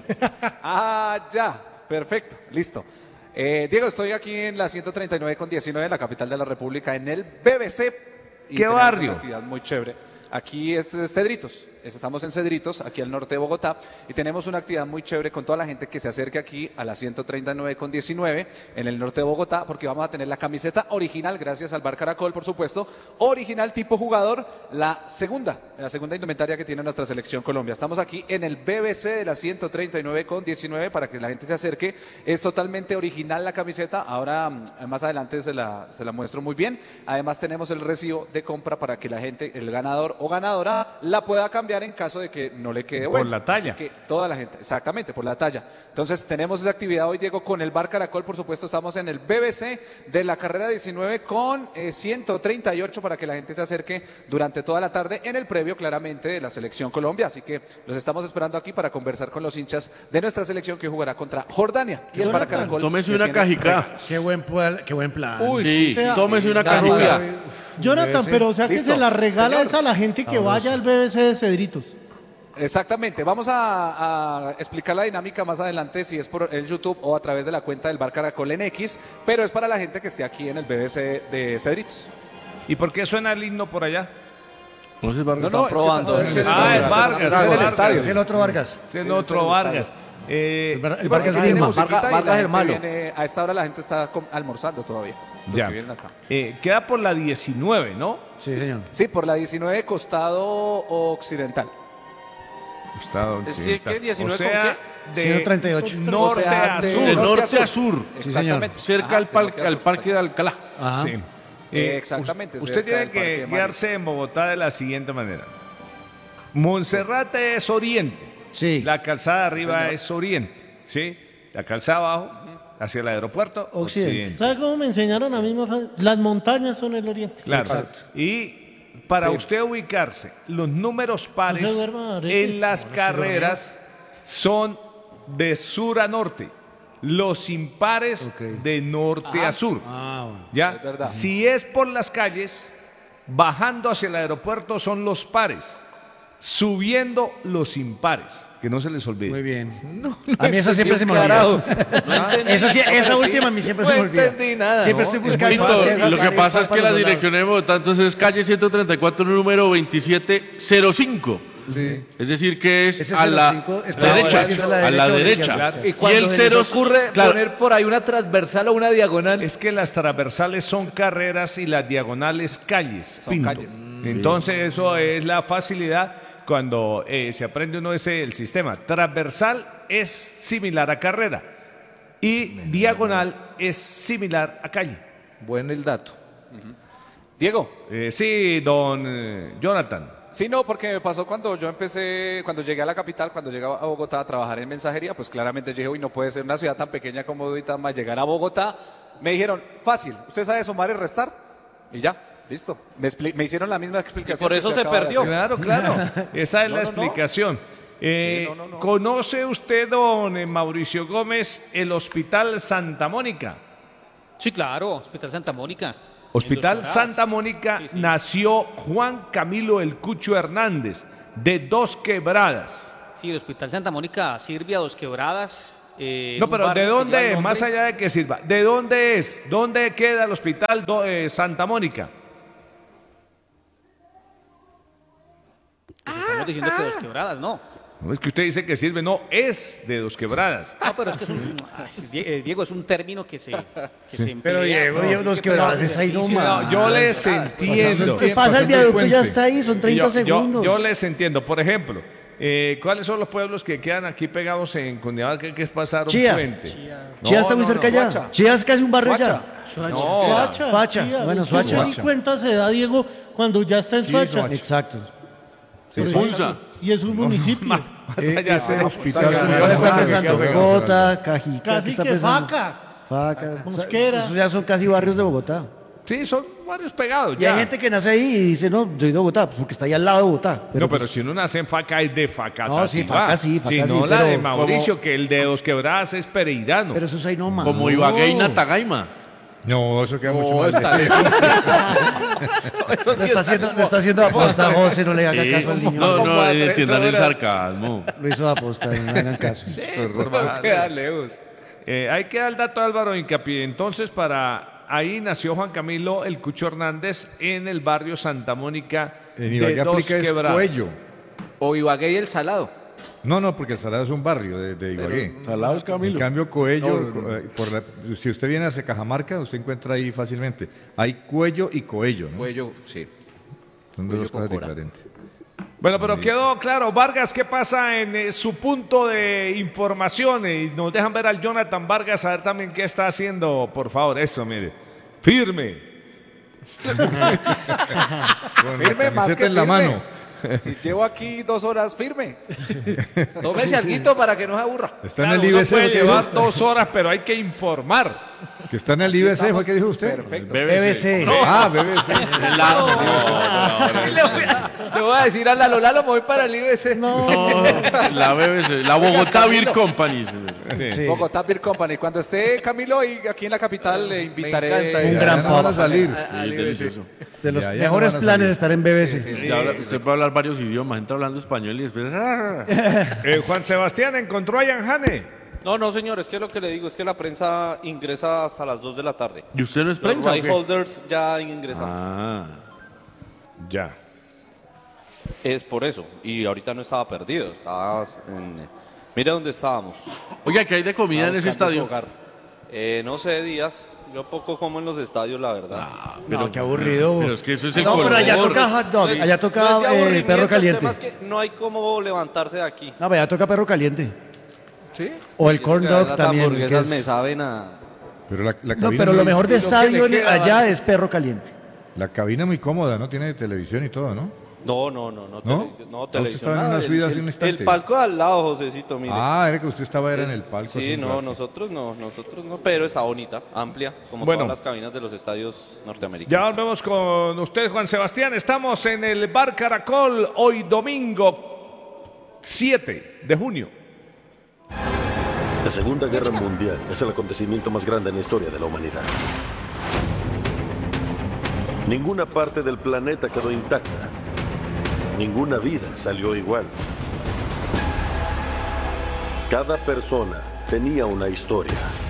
[SPEAKER 15] Ah, ya, perfecto, listo. Diego, estoy aquí en la 139/19, la capital de la República, en el BBC. Y
[SPEAKER 4] ¿Qué
[SPEAKER 15] tenemos
[SPEAKER 4] barrio?
[SPEAKER 15] Una actividad muy chévere. Aquí es Cedritos, estamos en Cedritos, aquí al norte de Bogotá, y tenemos una actividad muy chévere con toda la gente que se acerque aquí a la 139/19 en el norte de Bogotá, porque vamos a tener la camiseta original, gracias al Bar Caracol, por supuesto, original tipo jugador, la segunda indumentaria que tiene nuestra selección Colombia. Estamos aquí en el BBC de la 139/19 para que la gente se acerque. Es totalmente original la camiseta, ahora más adelante se la muestro muy bien. Además tenemos el recibo de compra para que la gente, el ganador o ganadora, la pueda cambiar en caso de que no le quede
[SPEAKER 4] Por
[SPEAKER 15] bueno.
[SPEAKER 4] la talla.
[SPEAKER 15] Así que toda la gente, exactamente, por la talla. Entonces tenemos esa actividad hoy, Diego, con el Bar Caracol, por supuesto, estamos en el BBC de la carrera 19 con 138 para que la gente se acerque durante toda la tarde en el previo, claramente, de la selección Colombia. Así que los estamos esperando aquí para conversar con los hinchas de nuestra selección que jugará contra Jordania. Y el Bar Caracol.
[SPEAKER 3] Tómese
[SPEAKER 15] les
[SPEAKER 3] una
[SPEAKER 15] tiene
[SPEAKER 3] cajica.
[SPEAKER 15] regalos.
[SPEAKER 9] Qué buen plan.
[SPEAKER 3] Sí, tómese una
[SPEAKER 6] La
[SPEAKER 3] cajica.
[SPEAKER 6] rubia.
[SPEAKER 2] Jonathan, pero o sea que
[SPEAKER 15] Listo.
[SPEAKER 2] se la regala
[SPEAKER 15] Señor.
[SPEAKER 2] es a la gente que vaya al BBC de Cedritos.
[SPEAKER 15] Exactamente, vamos a explicar la dinámica más adelante si es por el YouTube o a través de la cuenta del Bar Caracol en X, pero es para la gente que esté aquí en el BBC de Cedritos.
[SPEAKER 4] ¿Y por qué suena el himno por allá?
[SPEAKER 3] No sé, Vargas.
[SPEAKER 15] No, es que
[SPEAKER 11] probando.
[SPEAKER 15] está-
[SPEAKER 4] Es Vargas,
[SPEAKER 15] está en el
[SPEAKER 4] Vargas.
[SPEAKER 15] estadio.
[SPEAKER 9] Es el otro Vargas.
[SPEAKER 4] Es el
[SPEAKER 15] Sí,
[SPEAKER 4] otro
[SPEAKER 15] es el
[SPEAKER 4] Vargas.
[SPEAKER 9] El
[SPEAKER 15] Sí,
[SPEAKER 9] Vargas
[SPEAKER 15] porque tiene
[SPEAKER 9] Grima.
[SPEAKER 15] musiquita y la
[SPEAKER 6] Vargas el
[SPEAKER 15] gente
[SPEAKER 6] malo.
[SPEAKER 15] viene- a esta hora la gente está almorzando todavía. Los
[SPEAKER 4] Ya.
[SPEAKER 15] que vienen acá.
[SPEAKER 4] Queda por la 19, ¿no?
[SPEAKER 9] Sí, señor.
[SPEAKER 15] Sí, por la 19 costado occidental.
[SPEAKER 4] Costado
[SPEAKER 11] Sí,
[SPEAKER 4] occidental.
[SPEAKER 11] ¿qué? 19
[SPEAKER 4] o sea,
[SPEAKER 11] con
[SPEAKER 4] de
[SPEAKER 9] 138.
[SPEAKER 4] norte
[SPEAKER 15] O sea,
[SPEAKER 4] a
[SPEAKER 15] de
[SPEAKER 4] sur.
[SPEAKER 3] De norte a
[SPEAKER 15] sur.
[SPEAKER 3] sur.
[SPEAKER 9] Sí, señor.
[SPEAKER 15] Exactamente.
[SPEAKER 3] Cerca
[SPEAKER 15] Ajá,
[SPEAKER 3] al,
[SPEAKER 15] de norte a
[SPEAKER 3] al
[SPEAKER 15] sur,
[SPEAKER 3] parque de Alcalá.
[SPEAKER 9] Ajá.
[SPEAKER 4] Sí.
[SPEAKER 15] Exactamente,
[SPEAKER 4] Usted
[SPEAKER 15] cerca
[SPEAKER 4] tiene
[SPEAKER 15] del Parque de
[SPEAKER 4] que
[SPEAKER 15] María.
[SPEAKER 4] guiarse en Bogotá de la siguiente manera. Monserrate es oriente.
[SPEAKER 9] Sí.
[SPEAKER 4] La calzada de arriba
[SPEAKER 15] señor.
[SPEAKER 4] es oriente. ¿Sí? La calzada abajo, hacia el aeropuerto,
[SPEAKER 9] Occidente.
[SPEAKER 2] ¿Sabe cómo me enseñaron a mí? Las montañas son el oriente.
[SPEAKER 4] Claro.
[SPEAKER 9] Exacto.
[SPEAKER 4] Y para usted ubicarse, los números pares
[SPEAKER 2] No se duerma, Aretes.
[SPEAKER 4] en las carreras son de sur a norte. Los impares de norte a sur. ¿Ya?
[SPEAKER 15] Es verdad.
[SPEAKER 4] Si es por las calles, bajando hacia el aeropuerto son los pares, subiendo los impares. Que no se les olvide.
[SPEAKER 9] Muy bien. A mí esa siempre se me olvida. Esa última a mí siempre se me olvida.
[SPEAKER 6] entendí nada,
[SPEAKER 9] Siempre
[SPEAKER 6] ¿no?
[SPEAKER 9] estoy
[SPEAKER 3] Es
[SPEAKER 9] buscando.
[SPEAKER 3] muy
[SPEAKER 9] hacer
[SPEAKER 3] tonto.
[SPEAKER 9] las
[SPEAKER 3] Lo que
[SPEAKER 9] áreas
[SPEAKER 3] pasa es
[SPEAKER 9] para
[SPEAKER 3] que la
[SPEAKER 9] los lados.
[SPEAKER 3] dirección de Bogotá entonces es calle 134, número 2705. Es decir, que es
[SPEAKER 9] Ese
[SPEAKER 3] a la
[SPEAKER 9] 05 es
[SPEAKER 3] derecha.
[SPEAKER 9] para ver si es a la
[SPEAKER 3] A la
[SPEAKER 9] derecha o a la
[SPEAKER 3] derecha.
[SPEAKER 9] izquierda.
[SPEAKER 6] Y cuando
[SPEAKER 3] Y el
[SPEAKER 6] se
[SPEAKER 3] cero
[SPEAKER 6] les ocurre
[SPEAKER 3] claro,
[SPEAKER 6] poner por ahí una transversal o una diagonal.
[SPEAKER 4] Es que las transversales son carreras y las diagonales calles.
[SPEAKER 15] Son
[SPEAKER 4] Pinto.
[SPEAKER 15] calles.
[SPEAKER 4] Entonces eso es la facilidad cuando se aprende uno el sistema. Transversal es similar a carrera y diagonal es similar a calle.
[SPEAKER 6] Buen el dato.
[SPEAKER 15] Diego.
[SPEAKER 4] Sí, don Jonathan.
[SPEAKER 15] Sí, no, porque me pasó cuando yo empecé, cuando llegué a la capital, cuando llegué a Bogotá a trabajar en mensajería, pues claramente dije, uy, no puede ser una ciudad tan pequeña como Duitama, llegar a Bogotá. Me dijeron, fácil, ¿usted sabe sumar y restar? Y ya, listo. Me hicieron la misma explicación.
[SPEAKER 11] Y por eso
[SPEAKER 15] que
[SPEAKER 11] se
[SPEAKER 15] acaba de
[SPEAKER 11] perdió.
[SPEAKER 15] hacer.
[SPEAKER 4] Claro, claro. Esa es la
[SPEAKER 15] No, no, no.
[SPEAKER 4] explicación.
[SPEAKER 15] Sí, no.
[SPEAKER 4] ¿Conoce usted, don Mauricio Gómez, el Hospital Santa Mónica?
[SPEAKER 8] Sí, claro, Hospital Santa Mónica.
[SPEAKER 4] Hospital
[SPEAKER 8] En Dos
[SPEAKER 4] Santa
[SPEAKER 8] Quebradas.
[SPEAKER 4] Mónica
[SPEAKER 8] Sí, sí.
[SPEAKER 4] nació Juan Camilo El Cucho Hernández, de Dos Quebradas.
[SPEAKER 8] Sí, el Hospital Santa Mónica sirve a Dos Quebradas.
[SPEAKER 4] No, pero ¿de dónde es? Más allá de que sirva, ¿de dónde es? ¿Dónde queda el Hospital Santa Mónica?
[SPEAKER 8] Pues estamos diciendo que Dos Quebradas, no.
[SPEAKER 4] No, es que usted dice que sirve, no, es de Dos Quebradas.
[SPEAKER 8] No, pero es que es un... Diego, es un término que se emplea.
[SPEAKER 9] Pero Diego, Dos Quebradas es ahí nomás.
[SPEAKER 4] No, yo les entiendo.
[SPEAKER 9] ¿Qué pasa? El viaducto ya está ahí, son 30 segundos.
[SPEAKER 4] Yo les entiendo. Por ejemplo, ¿cuáles son los pueblos que quedan aquí pegados en Cundinamarca que es pasar un
[SPEAKER 9] Chía.
[SPEAKER 4] puente?
[SPEAKER 9] Chía está muy cerca ya. Chía es casi un barrio ya.
[SPEAKER 2] Soacha.
[SPEAKER 9] Soacha. Bueno, Soacha.
[SPEAKER 2] ¿Qué cuenta se da, Diego, cuando ya está en Soacha?
[SPEAKER 9] Exacto.
[SPEAKER 3] Se expulsa.
[SPEAKER 2] Y es un municipio.
[SPEAKER 5] Ese hospital
[SPEAKER 9] Ahora está pensando Bogotá, Cajica,
[SPEAKER 2] Casi
[SPEAKER 9] está
[SPEAKER 2] que
[SPEAKER 9] pensando?
[SPEAKER 2] Faca.
[SPEAKER 9] Mosquera. Esos ya son casi barrios de Bogotá.
[SPEAKER 4] Sí, son barrios pegados.
[SPEAKER 9] Y
[SPEAKER 4] ya.
[SPEAKER 9] hay gente que nace ahí y dice, no, soy de Bogotá, pues porque está ahí al lado de Bogotá.
[SPEAKER 4] Pero si uno nace en Faca es de Faca.
[SPEAKER 9] No, sí, Faca sí, Faca
[SPEAKER 4] si
[SPEAKER 9] sí,
[SPEAKER 4] no la
[SPEAKER 9] pero
[SPEAKER 4] de Mauricio, que el de Dos Quebradas es pereirano.
[SPEAKER 9] Pero eso es ahí nomás.
[SPEAKER 3] Como Ibagué y Natagaima.
[SPEAKER 5] No, eso queda mucho más
[SPEAKER 9] Le está haciendo aposta a José, no le haga caso al niño.
[SPEAKER 3] No, entiendan el sarcasmo.
[SPEAKER 9] Lo hizo aposta, no le hagan caso.
[SPEAKER 4] Queda lejos. Ahí queda el dato, Álvaro Hincapié. Entonces, ahí nació Juan Camilo El Cucho Hernández en el barrio Santa Mónica
[SPEAKER 5] En Ibagué
[SPEAKER 4] de Dos
[SPEAKER 5] aplica es
[SPEAKER 4] Quebradas.
[SPEAKER 5] Cuello.
[SPEAKER 6] O Ibagué y El Salado.
[SPEAKER 5] No, porque el Salado es un barrio de Ibagué.
[SPEAKER 3] Salado es Camilo.
[SPEAKER 5] En cambio, Coello, si usted viene hacia Cajamarca, usted encuentra ahí fácilmente. Hay Cuello y Coello, ¿no?
[SPEAKER 6] Cuello, sí.
[SPEAKER 5] Son dos cosas diferentes.
[SPEAKER 4] Bueno, pero quedó claro. Vargas, ¿qué pasa en su punto de información? Y nos dejan ver al Jonathan Vargas, a ver también qué está haciendo, por favor. Eso, mire. Firme.
[SPEAKER 5] Con
[SPEAKER 15] Firme,
[SPEAKER 5] la
[SPEAKER 15] más
[SPEAKER 5] camiseta
[SPEAKER 15] que
[SPEAKER 5] en la
[SPEAKER 15] firme.
[SPEAKER 5] mano.
[SPEAKER 15] Si llevo aquí 2 horas firme.
[SPEAKER 6] Tómese alguito para que no se aburra.
[SPEAKER 5] Está en
[SPEAKER 4] Claro,
[SPEAKER 5] el
[SPEAKER 4] uno
[SPEAKER 5] IBC.
[SPEAKER 4] puede
[SPEAKER 5] ¿o qué
[SPEAKER 4] llevar
[SPEAKER 5] dijo?
[SPEAKER 4] 2 horas, pero hay que informar.
[SPEAKER 5] Que está en el IBC, ¿fue que dijo usted?
[SPEAKER 15] Perfecto.
[SPEAKER 9] BBC.
[SPEAKER 5] Ah, BBC.
[SPEAKER 6] Le voy a decir a Lalo, me voy para el IBC.
[SPEAKER 3] No, la BBC, la Bogotá Beer Company.
[SPEAKER 4] Sí.
[SPEAKER 15] Bogotá Beer Company. Cuando esté Camilo y aquí en la capital le invitaré.
[SPEAKER 6] encanta
[SPEAKER 9] Un
[SPEAKER 5] Ya
[SPEAKER 9] gran
[SPEAKER 5] no van a
[SPEAKER 9] pop.
[SPEAKER 5] salir.
[SPEAKER 3] Sí, delicioso.
[SPEAKER 9] De los
[SPEAKER 5] Ya no
[SPEAKER 9] mejores
[SPEAKER 5] van a
[SPEAKER 9] planes
[SPEAKER 5] salir.
[SPEAKER 9] de estar en BBC.
[SPEAKER 3] Usted puede hablar varios idiomas, entra hablando español y después...
[SPEAKER 4] Juan Sebastián encontró a Jan Hane.
[SPEAKER 11] No, señor, es que lo que le digo es que la prensa ingresa hasta las 2 de la tarde.
[SPEAKER 3] ¿Y usted no es
[SPEAKER 11] Los
[SPEAKER 3] prensa o
[SPEAKER 11] right
[SPEAKER 3] qué?
[SPEAKER 11] holders ya ingresamos.
[SPEAKER 3] Ah,
[SPEAKER 4] Ya.
[SPEAKER 11] Es por eso. Y ahorita no estaba perdido. Mira dónde estábamos.
[SPEAKER 3] oiga, ¿qué hay de comida en ese
[SPEAKER 11] Buscando su
[SPEAKER 3] estadio?
[SPEAKER 11] hogar. No sé, Díaz. Yo poco como en los estadios, la verdad.
[SPEAKER 9] No, qué aburrido.
[SPEAKER 3] Pero es que eso es el
[SPEAKER 9] No, pero allá
[SPEAKER 3] color.
[SPEAKER 9] toca hot dog, allá toca
[SPEAKER 11] No es de aburrimiento,
[SPEAKER 9] perro
[SPEAKER 11] el
[SPEAKER 9] caliente.
[SPEAKER 11] tema es que no hay cómo levantarse de aquí.
[SPEAKER 9] No, pero allá toca perro caliente.
[SPEAKER 6] ¿Sí?
[SPEAKER 9] O el corn dog
[SPEAKER 11] Las
[SPEAKER 9] también. que
[SPEAKER 11] hamburguesas
[SPEAKER 9] es-
[SPEAKER 11] me saben a...
[SPEAKER 5] Pero la
[SPEAKER 9] No,
[SPEAKER 5] cabina
[SPEAKER 9] pero lo
[SPEAKER 5] muy-
[SPEAKER 9] mejor de
[SPEAKER 6] y lo que
[SPEAKER 9] estadio
[SPEAKER 6] le queda,
[SPEAKER 9] allá
[SPEAKER 6] ¿vale?
[SPEAKER 9] es perro caliente.
[SPEAKER 5] La cabina muy cómoda, ¿no? Tiene televisión y todo, ¿no?
[SPEAKER 11] No, televisión. No,
[SPEAKER 5] usted
[SPEAKER 11] televisión.
[SPEAKER 5] estaba en
[SPEAKER 11] nada,
[SPEAKER 5] una
[SPEAKER 11] el-
[SPEAKER 5] subida hace
[SPEAKER 11] el-
[SPEAKER 5] un instante.
[SPEAKER 11] El palco de al lado, Josecito, mire.
[SPEAKER 5] Ah, era que usted estaba en el palco.
[SPEAKER 11] Sí,
[SPEAKER 5] así,
[SPEAKER 11] no,
[SPEAKER 5] claro.
[SPEAKER 11] nosotros no, pero está bonita, amplia, como
[SPEAKER 4] Bueno.
[SPEAKER 11] todas las cabinas de los estadios norteamericanos.
[SPEAKER 4] Ya volvemos con usted, Juan Sebastián. Estamos en el Bar Caracol hoy domingo 7 de junio.
[SPEAKER 16] La Segunda Guerra Mundial es el acontecimiento más grande en la historia de la humanidad. Ninguna parte del planeta quedó intacta. Ninguna vida salió igual. Cada persona tenía una historia.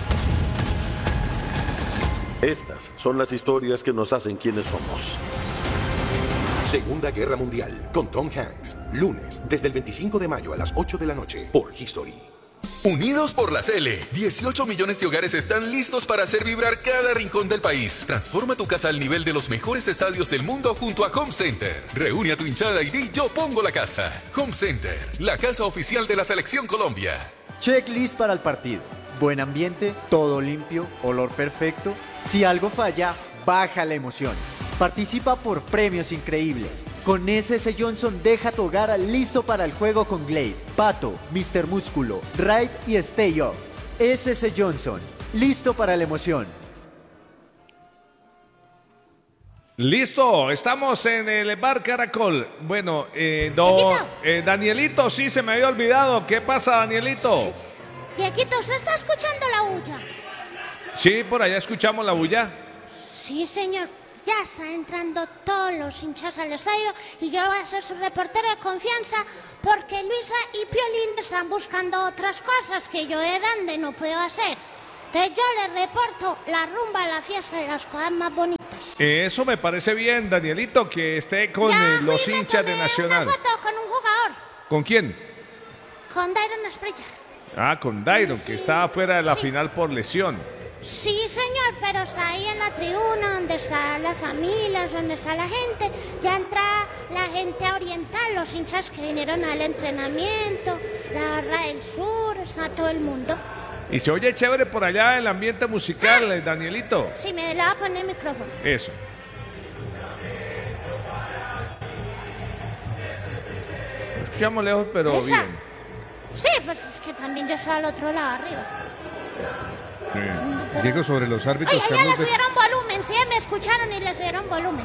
[SPEAKER 16] Estas son las historias que nos hacen quienes somos.
[SPEAKER 17] Segunda Guerra Mundial con Tom Hanks. Lunes, desde el 25 de mayo a las 8 de la noche por History.
[SPEAKER 18] Unidos por la Cele, 18 millones de hogares están listos para hacer vibrar cada rincón del país. Transforma tu casa al nivel de los mejores estadios del mundo junto a Home Center. Reúne a tu hinchada y di yo pongo la casa. Home Center, la casa oficial de la Selección Colombia.
[SPEAKER 19] Checklist para el partido. Buen ambiente, todo limpio, olor perfecto. Si algo falla, baja la emoción. Participa por premios increíbles. Con SS Johnson deja tu hogar listo para el juego con Glade, Pato, Mr. Músculo, Raid y Stay Off. SS Johnson, listo para la emoción.
[SPEAKER 4] Listo, estamos en el Bar Caracol. Bueno, Danielito, sí, se me había olvidado. ¿Qué pasa, Danielito?
[SPEAKER 20] Dieguito, ¿se está escuchando la bulla?
[SPEAKER 4] Sí, por allá escuchamos la bulla.
[SPEAKER 20] Sí, señor. ya están entrando todos los hinchas al estadio y yo voy a ser su reportero de confianza porque Luisa y Piolín están buscando otras cosas que yo de grande no puedo hacer. Entonces yo les reporto la rumba, la fiesta y las cosas más bonitas.
[SPEAKER 4] Eso me parece bien, Danielito, que esté con los hinchas de Nacional.
[SPEAKER 20] Una foto con un jugador,
[SPEAKER 4] ¿Con quién?
[SPEAKER 20] con Dairon Asprilla.
[SPEAKER 4] Ah, con Dairon, que estaba fuera de la final por lesión.
[SPEAKER 20] Sí, señor, pero está ahí en la tribuna, donde están las familias, donde está la gente. Ya entra la gente oriental, los hinchas que vinieron al entrenamiento, la barra del sur, está todo el mundo.
[SPEAKER 4] Y se oye chévere por allá el ambiente musical, Danielito.
[SPEAKER 20] Sí, me le voy a poner el micrófono.
[SPEAKER 4] Eso. Lo escuchamos lejos, pero
[SPEAKER 20] ¿Esa?
[SPEAKER 4] bien.
[SPEAKER 20] Sí, pues es que también yo estoy al otro lado arriba.
[SPEAKER 5] Diego, sobre los árbitros,
[SPEAKER 20] Oye, ya
[SPEAKER 5] Carlos
[SPEAKER 20] le subieron volumen, sí, me escucharon y le subieron volumen.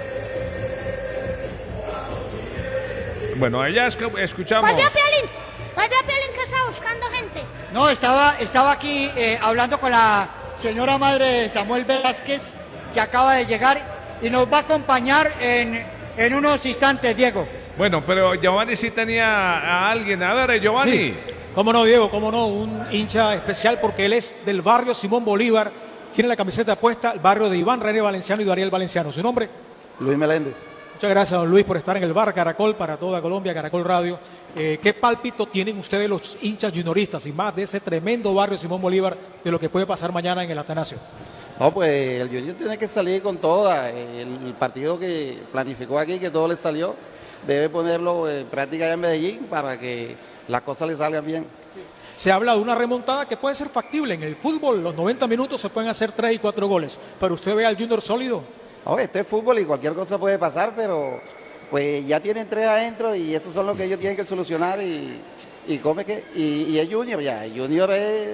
[SPEAKER 4] Bueno, allá escuchamos.
[SPEAKER 20] Volvió Piolín que está buscando gente.
[SPEAKER 7] No, estaba aquí hablando con la señora madre de Samuel Velázquez, que acaba de llegar y nos va a acompañar en unos instantes, Diego.
[SPEAKER 4] Bueno, pero Giovanni sí tenía a alguien. A ver, Giovanni.
[SPEAKER 14] Sí. Cómo no, Diego, cómo no, un hincha especial porque él es del barrio Simón Bolívar, tiene la camiseta puesta, el barrio de Iván René Valenciano y Dariel Valenciano. ¿Su nombre?
[SPEAKER 21] Luis Meléndez.
[SPEAKER 14] Muchas gracias, don Luis, por estar en el bar Caracol para toda Colombia, Caracol Radio. ¿Qué pálpito tienen ustedes los hinchas junioristas y más de ese tremendo barrio Simón Bolívar de lo que puede pasar mañana en el Atanasio?
[SPEAKER 21] No, pues el Junior tiene que salir con toda. El partido que planificó aquí, que todo le salió, debe ponerlo en práctica allá en Medellín para que las cosas le salgan bien.
[SPEAKER 14] Se habla de una remontada que puede ser factible. En el fútbol, los 90 minutos se pueden hacer 3 y 4 goles. Pero usted ve al Junior sólido.
[SPEAKER 21] No, este es fútbol y cualquier cosa puede pasar, pero pues ya tienen 3 adentro y esos son los que ellos tienen que solucionar y es Junior ya. El Junior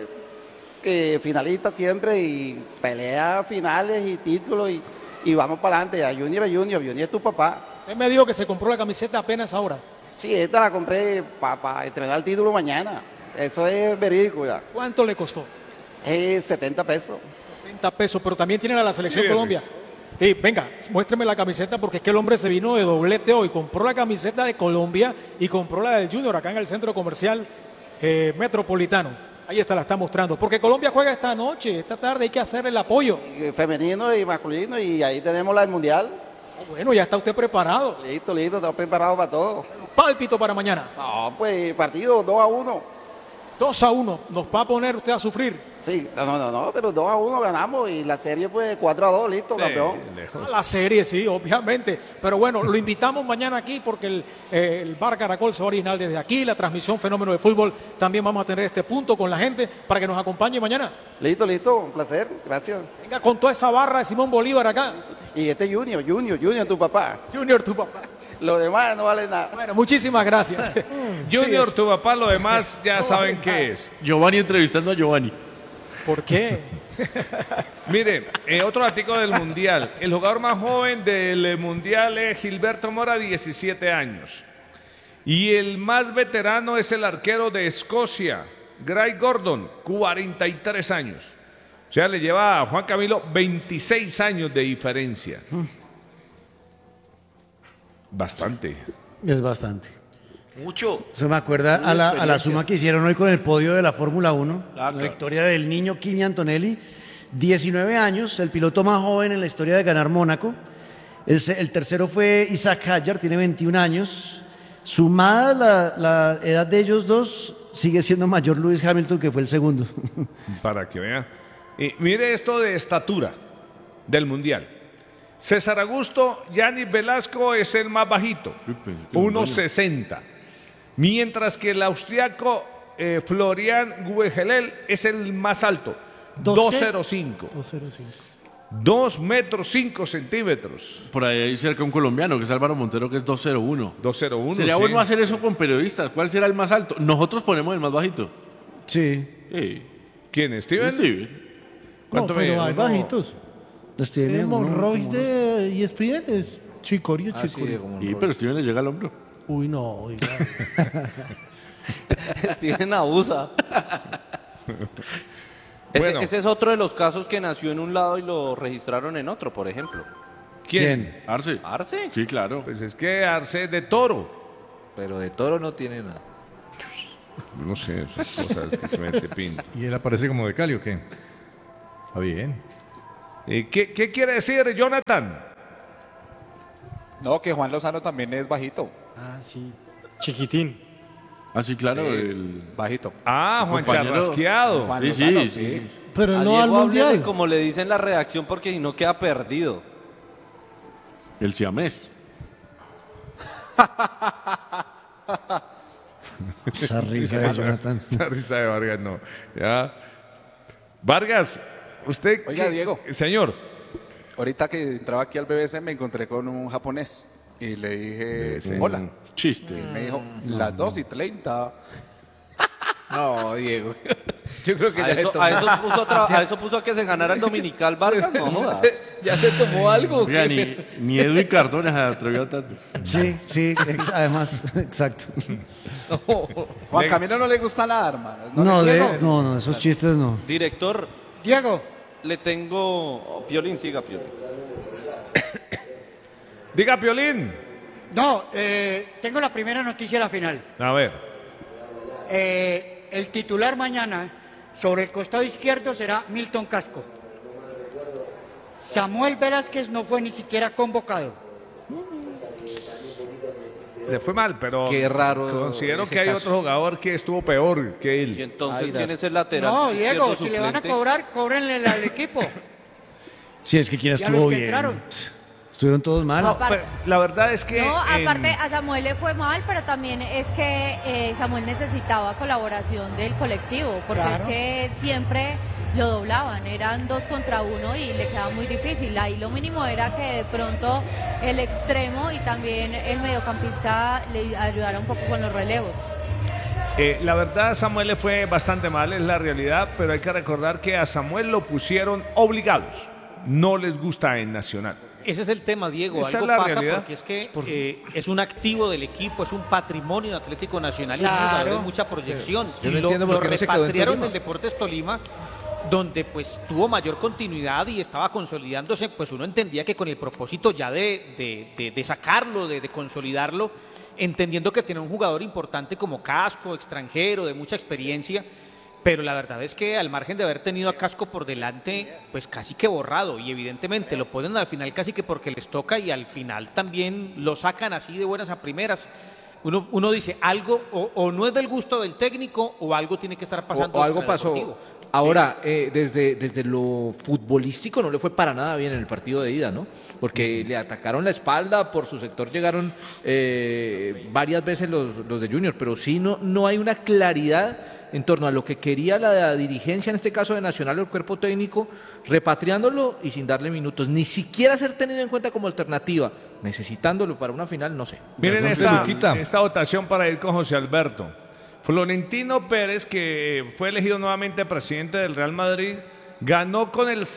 [SPEAKER 21] es finalista siempre y pelea finales y títulos y vamos para adelante. Ya Junior es tu papá.
[SPEAKER 14] Usted me dijo que se compró la camiseta apenas ahora.
[SPEAKER 21] Sí, esta la compré para estrenar el título mañana. Eso es verídico ya.
[SPEAKER 14] ¿Cuánto le costó?
[SPEAKER 21] 70 pesos.
[SPEAKER 14] 70 pesos, pero también tiene a la Selección Colombia. Sí, venga, muéstreme la camiseta porque es que el hombre se vino de doblete hoy. Compró la camiseta de Colombia y compró la del Junior acá en el centro comercial Metropolitano. Ahí está, la está mostrando. Porque Colombia juega esta noche, esta tarde, hay que hacer el apoyo.
[SPEAKER 21] Femenino y masculino y ahí tenemos la del Mundial.
[SPEAKER 14] Bueno, ya está usted preparado.
[SPEAKER 21] Listo, estamos preparados para todo.
[SPEAKER 14] Pálpito para mañana.
[SPEAKER 21] No, pues partido 2-1.
[SPEAKER 14] 2-1, ¿nos va a poner usted a sufrir?
[SPEAKER 21] Sí, no, pero 2-1 ganamos y la serie pues 4-2, listo, campeón.
[SPEAKER 14] La serie, sí, obviamente. Pero bueno, lo invitamos mañana aquí porque el Bar Caracol se va a originar desde aquí, la transmisión Fenómeno de Fútbol. También vamos a tener este punto con la gente para que nos acompañe mañana.
[SPEAKER 21] Listo, un placer, gracias.
[SPEAKER 14] Venga, con toda esa barra de Simón Bolívar acá.
[SPEAKER 21] Y este Junior, tu papá.
[SPEAKER 14] Junior, tu papá.
[SPEAKER 21] Lo demás no vale nada.
[SPEAKER 14] Bueno, muchísimas gracias.
[SPEAKER 4] Junior, tu papá, lo demás ya saben qué es.
[SPEAKER 3] Giovanni entrevistando a Giovanni.
[SPEAKER 14] ¿Por qué?
[SPEAKER 4] Mire, otro artículo del Mundial. El jugador más joven del Mundial es Gilberto Mora, 17 años. Y el más veterano es el arquero de Escocia, Gray Gordon, 43 años. O sea, le lleva a Juan Camilo 26 años de diferencia. Bastante.
[SPEAKER 9] Es bastante.
[SPEAKER 13] Mucho.
[SPEAKER 9] Se me acuerda a la suma que hicieron hoy con el podio de la Fórmula 1. La victoria del niño Kimi Antonelli. 19 años, el piloto más joven en la historia de ganar Mónaco. El tercero fue Isaac Hadjar, tiene 21 años. Sumada la edad de ellos dos, sigue siendo mayor Lewis Hamilton, que fue el segundo.
[SPEAKER 4] Para que vean. Mire esto de estatura del Mundial. César Augusto Yanis Velasco es el más bajito, 1.60. Mientras que el austriaco Florian Guegelel es el más alto, 2.05. 2 metros 5 centímetros.
[SPEAKER 3] Por ahí hay cerca un colombiano que es Álvaro Montero, que es 2.01.
[SPEAKER 4] 2.01.
[SPEAKER 3] Sería bueno hacer eso con periodistas. ¿Cuál será el más alto? Nosotros ponemos el más bajito.
[SPEAKER 9] Sí.
[SPEAKER 4] ¿Quién es? ¿Steven?
[SPEAKER 2] ¿Cuánto pero hay bajitos.
[SPEAKER 9] Steven
[SPEAKER 2] Monroy de ESPN es Chicorio.
[SPEAKER 3] Sí, pero Steven le llega al hombro.
[SPEAKER 2] Uy, no, oiga.
[SPEAKER 11] Steven abusa.
[SPEAKER 4] Bueno.
[SPEAKER 11] Ese es otro de los casos que nació en un lado y lo registraron en otro, por ejemplo.
[SPEAKER 4] ¿Quién?
[SPEAKER 3] Arce.
[SPEAKER 11] ¿Arce?
[SPEAKER 3] Sí, claro.
[SPEAKER 4] Pues es que Arce es de Toro.
[SPEAKER 6] Pero de Toro no tiene nada.
[SPEAKER 4] No sé, esas cosas que se mete pinto.
[SPEAKER 5] ¿Y él aparece como de Cali o qué? Está bien.
[SPEAKER 4] ¿Qué quiere decir, Jonathan?
[SPEAKER 15] No, que Juan Lozano también es bajito.
[SPEAKER 10] Ah, sí. Chiquitín.
[SPEAKER 3] Ah, sí, claro.
[SPEAKER 15] Sí, bajito.
[SPEAKER 4] Ah, Juan Charrasqueado.
[SPEAKER 15] Juan
[SPEAKER 3] Sí,
[SPEAKER 15] Lozano,
[SPEAKER 3] sí.
[SPEAKER 2] Pero
[SPEAKER 11] A
[SPEAKER 2] no al
[SPEAKER 11] Diego háblele
[SPEAKER 2] mundial.
[SPEAKER 11] como le dicen la redacción porque si no queda perdido.
[SPEAKER 3] El siamés.
[SPEAKER 9] Esa risa de Jonathan.
[SPEAKER 4] Esa risa de Vargas, no. Ya. Vargas, usted...
[SPEAKER 15] Oiga, Diego.
[SPEAKER 4] Señor.
[SPEAKER 15] Ahorita que entraba aquí al BBC me encontré con un japonés y le dije, hola.
[SPEAKER 3] Chiste.
[SPEAKER 15] Y me dijo, las 2:30.
[SPEAKER 6] No, Diego. Yo creo que
[SPEAKER 11] A eso puso a que se ganara el Dominical Vargas, no jodas.
[SPEAKER 6] ¿Ya se tomó algo?
[SPEAKER 3] Oiga, ni Edwin Cardona se atrevió tanto.
[SPEAKER 9] Sí, además, exacto.
[SPEAKER 15] Juan Camilo no le gusta nada, hermano.
[SPEAKER 9] No, esos chistes no.
[SPEAKER 11] Director,
[SPEAKER 7] Diego,
[SPEAKER 11] le tengo... Piolín, siga Piolín.
[SPEAKER 4] Diga, Piolín.
[SPEAKER 7] no, tengo la primera noticia de la final.
[SPEAKER 4] A ver.
[SPEAKER 7] El titular mañana sobre el costado izquierdo será Milton Casco. Samuel Velázquez no fue ni siquiera convocado.
[SPEAKER 4] Le fue mal, pero
[SPEAKER 6] Qué raro
[SPEAKER 4] considero
[SPEAKER 6] ese
[SPEAKER 4] que hay
[SPEAKER 6] caso.
[SPEAKER 4] otro jugador que estuvo peor que él.
[SPEAKER 11] Y entonces,
[SPEAKER 6] Ay,
[SPEAKER 11] ¿quién es el lateral?
[SPEAKER 7] No, Diego,
[SPEAKER 11] izquierdo
[SPEAKER 7] si le van a
[SPEAKER 11] suplente?
[SPEAKER 7] cobrar, cóbrenle al equipo.
[SPEAKER 9] Si es que quien
[SPEAKER 7] Y a
[SPEAKER 9] estuvo
[SPEAKER 7] los que
[SPEAKER 9] bien.
[SPEAKER 7] entraron.
[SPEAKER 9] Estuvieron todos mal.
[SPEAKER 12] No,
[SPEAKER 4] Pero la verdad es que...
[SPEAKER 12] No, aparte a Samuel le fue mal, pero también es que Samuel necesitaba colaboración del colectivo, porque
[SPEAKER 7] Claro.
[SPEAKER 12] es que siempre lo doblaban, eran 2 contra 1 y le quedaba muy difícil. Ahí lo mínimo era que de pronto el extremo y también el mediocampista le ayudara un poco con los relevos.
[SPEAKER 4] La verdad, Samuel le fue bastante mal, es la realidad, pero hay que recordar que a Samuel lo pusieron obligados. No les gusta en Nacional.
[SPEAKER 8] Ese es el tema, Diego.
[SPEAKER 4] Esa
[SPEAKER 8] Algo
[SPEAKER 4] es la
[SPEAKER 8] pasa
[SPEAKER 4] realidad.
[SPEAKER 8] porque es que es un activo del equipo, es un patrimonio de Atlético Nacional y es un
[SPEAKER 7] Claro.
[SPEAKER 8] jugador de mucha proyección.
[SPEAKER 6] Yo
[SPEAKER 8] Y
[SPEAKER 6] no entiendo por qué no se quedó en
[SPEAKER 8] repatriaron
[SPEAKER 6] Tolima.
[SPEAKER 8] del Deportes Tolima, donde pues tuvo mayor continuidad y estaba consolidándose. Pues uno entendía que con el propósito ya de sacarlo, de consolidarlo, entendiendo que tenía un jugador importante como Casco, extranjero, de mucha experiencia. Pero la verdad es que al margen de haber tenido a Casco por delante, pues casi que borrado. Y evidentemente lo ponen al final casi que porque les toca y al final también lo sacan así de buenas a primeras. Uno dice, algo o no es del gusto del técnico o algo tiene que estar pasando.
[SPEAKER 6] O algo
[SPEAKER 8] extradeportivo.
[SPEAKER 6] pasó. Ahora, desde lo futbolístico no le fue para nada bien en el partido de ida, ¿no? Porque le atacaron la espalda, por su sector llegaron varias veces los de Junior, pero sí no hay una claridad en torno a lo que quería la dirigencia, en este caso de Nacional o el cuerpo técnico, repatriándolo y sin darle minutos, ni siquiera ser tenido en cuenta como alternativa, necesitándolo para una final, no sé.
[SPEAKER 4] Miren esta votación para ir con José Alberto. Florentino Pérez, que fue elegido nuevamente presidente del Real Madrid, ganó con el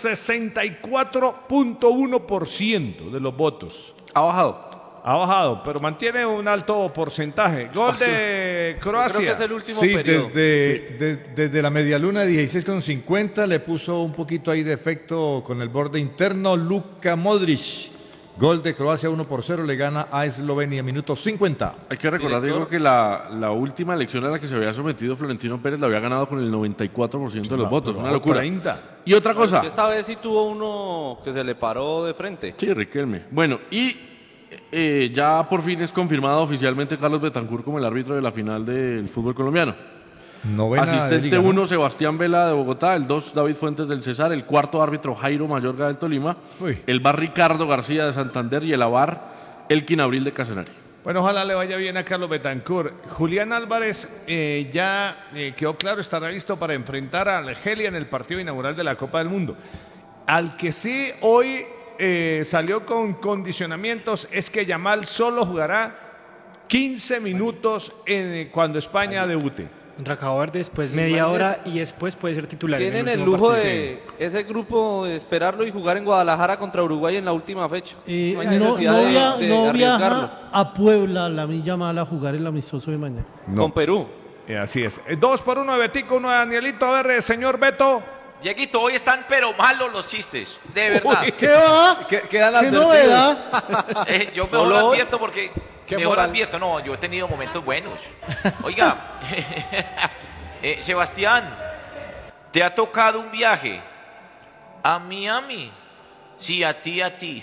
[SPEAKER 4] 64.1% de los votos.
[SPEAKER 11] Ha bajado.
[SPEAKER 4] Ha bajado, pero mantiene un alto porcentaje. Gol de Croacia.
[SPEAKER 11] Creo que es el último
[SPEAKER 5] Sí,
[SPEAKER 11] periodo.
[SPEAKER 5] desde la medialuna 16,50 le puso un poquito ahí de efecto con el borde interno Luka Modric. Gol de Croacia 1-0, le gana a Eslovenia, minuto 50.
[SPEAKER 3] Hay que recordar, Diego, que la última elección a la que se había sometido Florentino Pérez la había ganado con el 94% de los votos. Una locura.
[SPEAKER 4] 30.
[SPEAKER 3] Y otra cosa.
[SPEAKER 11] Es que esta vez sí tuvo uno que se le paró de frente.
[SPEAKER 3] Sí, Riquelme. Bueno, y ya por fin es confirmado oficialmente Carlos Betancur como el árbitro de la final del fútbol colombiano.
[SPEAKER 5] Novena de
[SPEAKER 3] Asistente
[SPEAKER 5] liga, ¿no?
[SPEAKER 3] 1, Sebastián Vela de Bogotá. El 2, David Fuentes del Cesar. El cuarto árbitro, Jairo Mayorga del Tolima. El VAR, Ricardo García de Santander. Y el AVAR, Elkin Abril de Casanare.
[SPEAKER 4] Bueno, ojalá le vaya bien a Carlos Betancur. Julián Álvarez ya quedó claro, estará listo para enfrentar a Argelia en el partido inaugural de la Copa del Mundo. Al que sí hoy salió con condicionamientos es que Yamal solo jugará 15 minutos cuando España debute.
[SPEAKER 10] Contra después media hora y después puede ser titular. en
[SPEAKER 11] Tienen el
[SPEAKER 10] último
[SPEAKER 11] lujo
[SPEAKER 10] partido.
[SPEAKER 11] de ese grupo de esperarlo y jugar en Guadalajara contra Uruguay en la última fecha. No hay
[SPEAKER 2] No,
[SPEAKER 11] necesidad de
[SPEAKER 2] no
[SPEAKER 11] arriesgarlo.
[SPEAKER 2] viaja a Puebla la Milla Mala a jugar el amistoso de mañana.
[SPEAKER 11] Con Perú.
[SPEAKER 4] Así es. 2-1 de Betico, 1 de Danielito. A ver, señor Beto,
[SPEAKER 13] Dieguito, hoy están pero malos los chistes, de verdad.
[SPEAKER 2] Uy, ¿qué va?
[SPEAKER 15] Quedan
[SPEAKER 2] ¿Qué novedad?
[SPEAKER 13] Yo mejor
[SPEAKER 15] Solo hoy.
[SPEAKER 13] advierto porque...
[SPEAKER 15] ¿Qué
[SPEAKER 13] Mejor
[SPEAKER 15] moral?
[SPEAKER 13] advierto, no, yo he tenido momentos buenos. Oiga, Sebastián, ¿te ha tocado un viaje a Miami? Sí, a ti, a ti.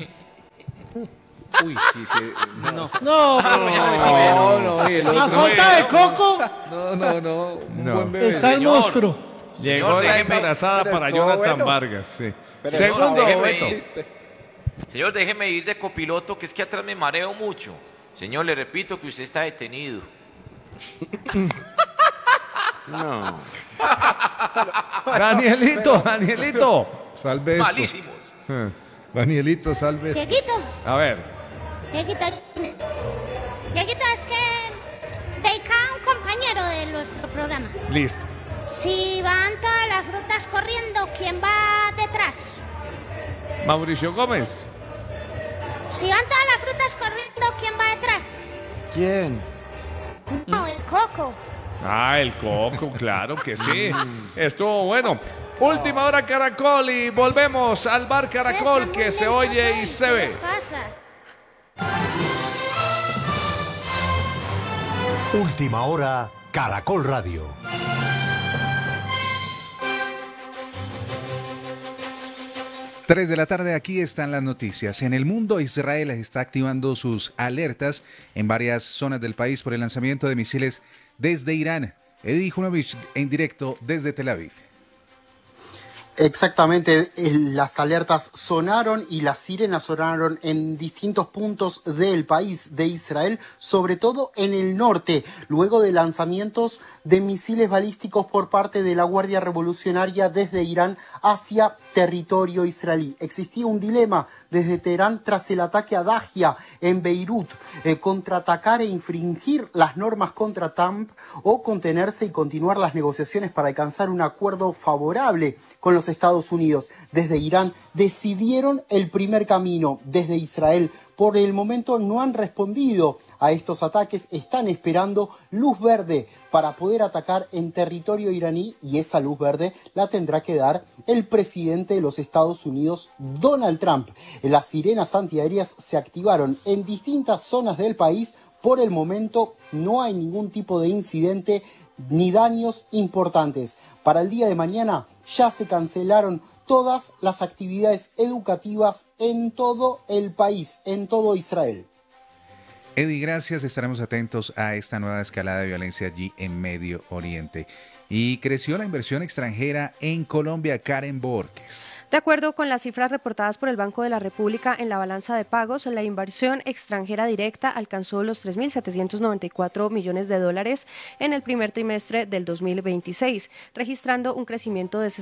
[SPEAKER 6] Uy, sí, sí. No.
[SPEAKER 2] No,
[SPEAKER 6] No, y el
[SPEAKER 2] La
[SPEAKER 6] otro.
[SPEAKER 2] falta de coco.
[SPEAKER 6] No. Un
[SPEAKER 4] No.
[SPEAKER 6] buen bebé.
[SPEAKER 2] Está el
[SPEAKER 13] Señor.
[SPEAKER 2] monstruo.
[SPEAKER 4] Llegó
[SPEAKER 13] Señor,
[SPEAKER 4] la
[SPEAKER 13] déjeme-
[SPEAKER 4] embarazada
[SPEAKER 15] pero
[SPEAKER 4] para
[SPEAKER 15] estuvo
[SPEAKER 4] Jonathan
[SPEAKER 15] bueno.
[SPEAKER 4] Vargas, sí.
[SPEAKER 15] Pero
[SPEAKER 13] Señor,
[SPEAKER 4] Segundo,
[SPEAKER 13] déjeme
[SPEAKER 4] Beto.
[SPEAKER 13] ir. Señor, déjeme ir de copiloto, que es que atrás me mareo mucho. Señor, le repito que usted está detenido.
[SPEAKER 4] No. Danielito.
[SPEAKER 5] Salve esto.
[SPEAKER 13] Malísimos.
[SPEAKER 5] Danielito, salve esto.
[SPEAKER 20] Dieguito,
[SPEAKER 4] A ver,
[SPEAKER 20] Dieguito, Dieguito, es que Deika, un compañero de nuestro programa.
[SPEAKER 4] listo.
[SPEAKER 20] Si van todas las frutas corriendo, ¿quién va detrás?
[SPEAKER 4] Mauricio Gómez.
[SPEAKER 20] Si van todas las frutas corriendo, ¿quién va detrás?
[SPEAKER 9] ¿Quién?
[SPEAKER 20] No, el coco.
[SPEAKER 4] Ah, el Coco, claro que sí. Estuvo bueno. Última hora Caracol y volvemos al bar Caracol que se oye y se
[SPEAKER 20] ¿Qué les
[SPEAKER 4] ve.
[SPEAKER 20] pasa?
[SPEAKER 1] Última hora, Caracol Radio.
[SPEAKER 22] Tres de la tarde, aquí están las noticias. En el mundo, Israel está activando sus alertas en varias zonas del país por el lanzamiento de misiles desde Irán. Edi Junovich en directo desde Tel Aviv.
[SPEAKER 23] Exactamente, las alertas sonaron y las sirenas sonaron en distintos puntos del país de Israel, sobre todo en el norte, luego de lanzamientos de misiles balísticos por parte de la Guardia Revolucionaria desde Irán hacia territorio israelí. Existía un dilema desde Teherán tras el ataque a Dahia en Beirut, contraatacar e infringir las normas contra Trump o contenerse y continuar las negociaciones para alcanzar un acuerdo favorable con los Estados Unidos. Desde Irán decidieron el primer camino. Desde Israel, por el momento, no han respondido a estos ataques. Están esperando luz verde para poder atacar en territorio iraní y esa luz verde la tendrá que dar el presidente de los Estados Unidos, Donald Trump. Las sirenas antiaéreas se activaron en distintas zonas del país. Por el momento no hay ningún tipo de incidente ni daños importantes. Para el día de mañana ya se cancelaron todas las actividades educativas en todo el país, en todo Israel.
[SPEAKER 22] Eddie, gracias. Estaremos atentos a esta nueva escalada de violencia allí en Medio Oriente. Y creció la inversión extranjera en Colombia. Karen Borges.
[SPEAKER 24] De acuerdo con las cifras reportadas por el Banco de la República en la balanza de pagos, la inversión extranjera directa alcanzó los 3.794 millones de dólares en el primer trimestre del 2026, registrando un crecimiento de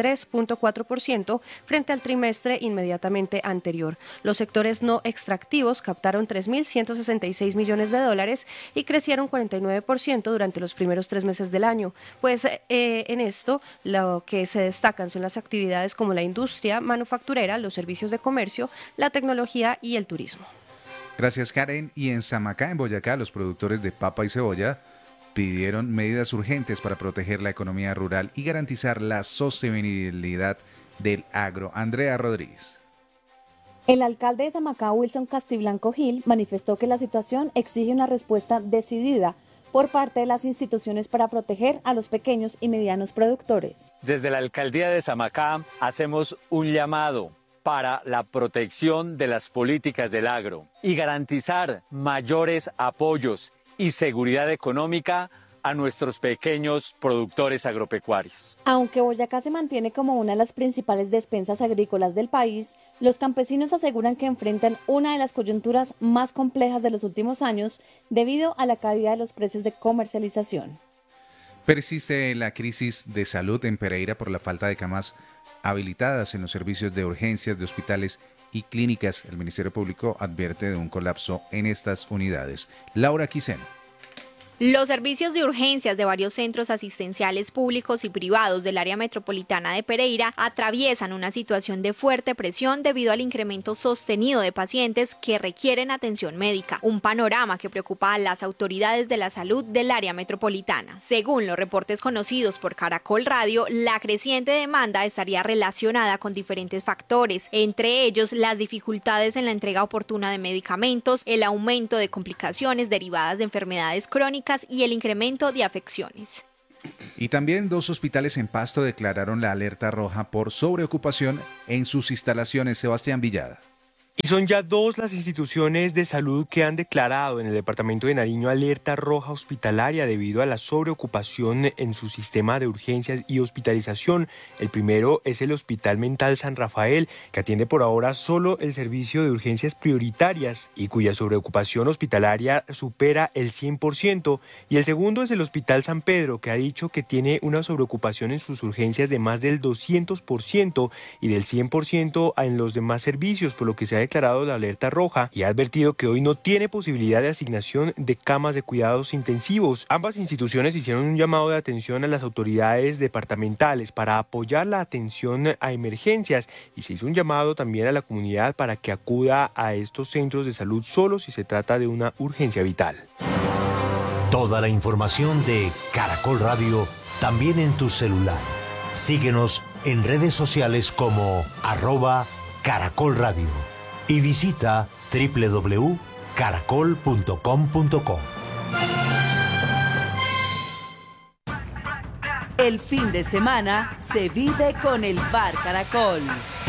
[SPEAKER 24] 63.4% frente al trimestre inmediatamente anterior. Los sectores no extractivos captaron 3.166 millones de dólares y crecieron 49% durante los primeros 3 meses del año. Pues en esto lo que se destacan son las actividades como la industria manufacturera, los servicios de comercio, la tecnología y el turismo.
[SPEAKER 22] Gracias, Karen. Y en Samacá, en Boyacá, los productores de papa y cebolla pidieron medidas urgentes para proteger la economía rural y garantizar la sostenibilidad del agro. Andrea Rodríguez.
[SPEAKER 25] El alcalde de Samacá, Wilson Castiblanco Gil, manifestó que la situación exige una respuesta decidida por parte de las instituciones para proteger a los pequeños y medianos productores.
[SPEAKER 26] Desde la alcaldía de Samacá hacemos un llamado para la protección de las políticas del agro y garantizar mayores apoyos y seguridad económica a nuestros pequeños productores agropecuarios.
[SPEAKER 25] Aunque Boyacá se mantiene como una de las principales despensas agrícolas del país, los campesinos aseguran que enfrentan una de las coyunturas más complejas de los últimos años debido a la caída de los precios de comercialización.
[SPEAKER 22] Persiste la crisis de salud en Pereira por la falta de camas habilitadas en los servicios de urgencias de hospitales y clínicas. El Ministerio Público advierte de un colapso en estas unidades. Laura Quiseno.
[SPEAKER 14] Los servicios de urgencias de varios centros asistenciales públicos y privados del área metropolitana de Pereira atraviesan una situación de fuerte presión debido al incremento sostenido de pacientes que requieren atención médica, un panorama que preocupa a las autoridades de la salud del área metropolitana. Según los reportes conocidos por Caracol Radio, la creciente demanda estaría relacionada con diferentes factores, entre ellos las dificultades en la entrega oportuna de medicamentos, el aumento de complicaciones derivadas de enfermedades crónicas y el incremento de afecciones.
[SPEAKER 22] Y también 2 hospitales en Pasto declararon la alerta roja por sobreocupación en sus instalaciones. Sebastián Villada.
[SPEAKER 16] Y son ya 2 las instituciones de salud que han declarado en el departamento de Nariño alerta roja hospitalaria debido a la sobreocupación en su sistema de urgencias y hospitalización. El primero es el Hospital Mental San Rafael, que atiende por ahora solo el servicio de urgencias prioritarias y cuya sobreocupación hospitalaria supera el 100%. Y el segundo es el Hospital San Pedro, que ha dicho que tiene una sobreocupación en sus urgencias de más del 200% y del 100% en los demás servicios, por lo que se ha declarado la alerta roja y ha advertido que hoy no tiene posibilidad de asignación de camas de cuidados intensivos. Ambas instituciones hicieron un llamado de atención a las autoridades departamentales para apoyar la atención a emergencias y se hizo un llamado también a la comunidad para que acuda a estos centros de salud solo si se trata de una urgencia vital.
[SPEAKER 1] Toda la información de Caracol Radio también en tu celular. Síguenos en redes sociales como @Caracol Radio. Y visita www.caracol.com.co.
[SPEAKER 17] El fin de semana se vive con el Bar Caracol.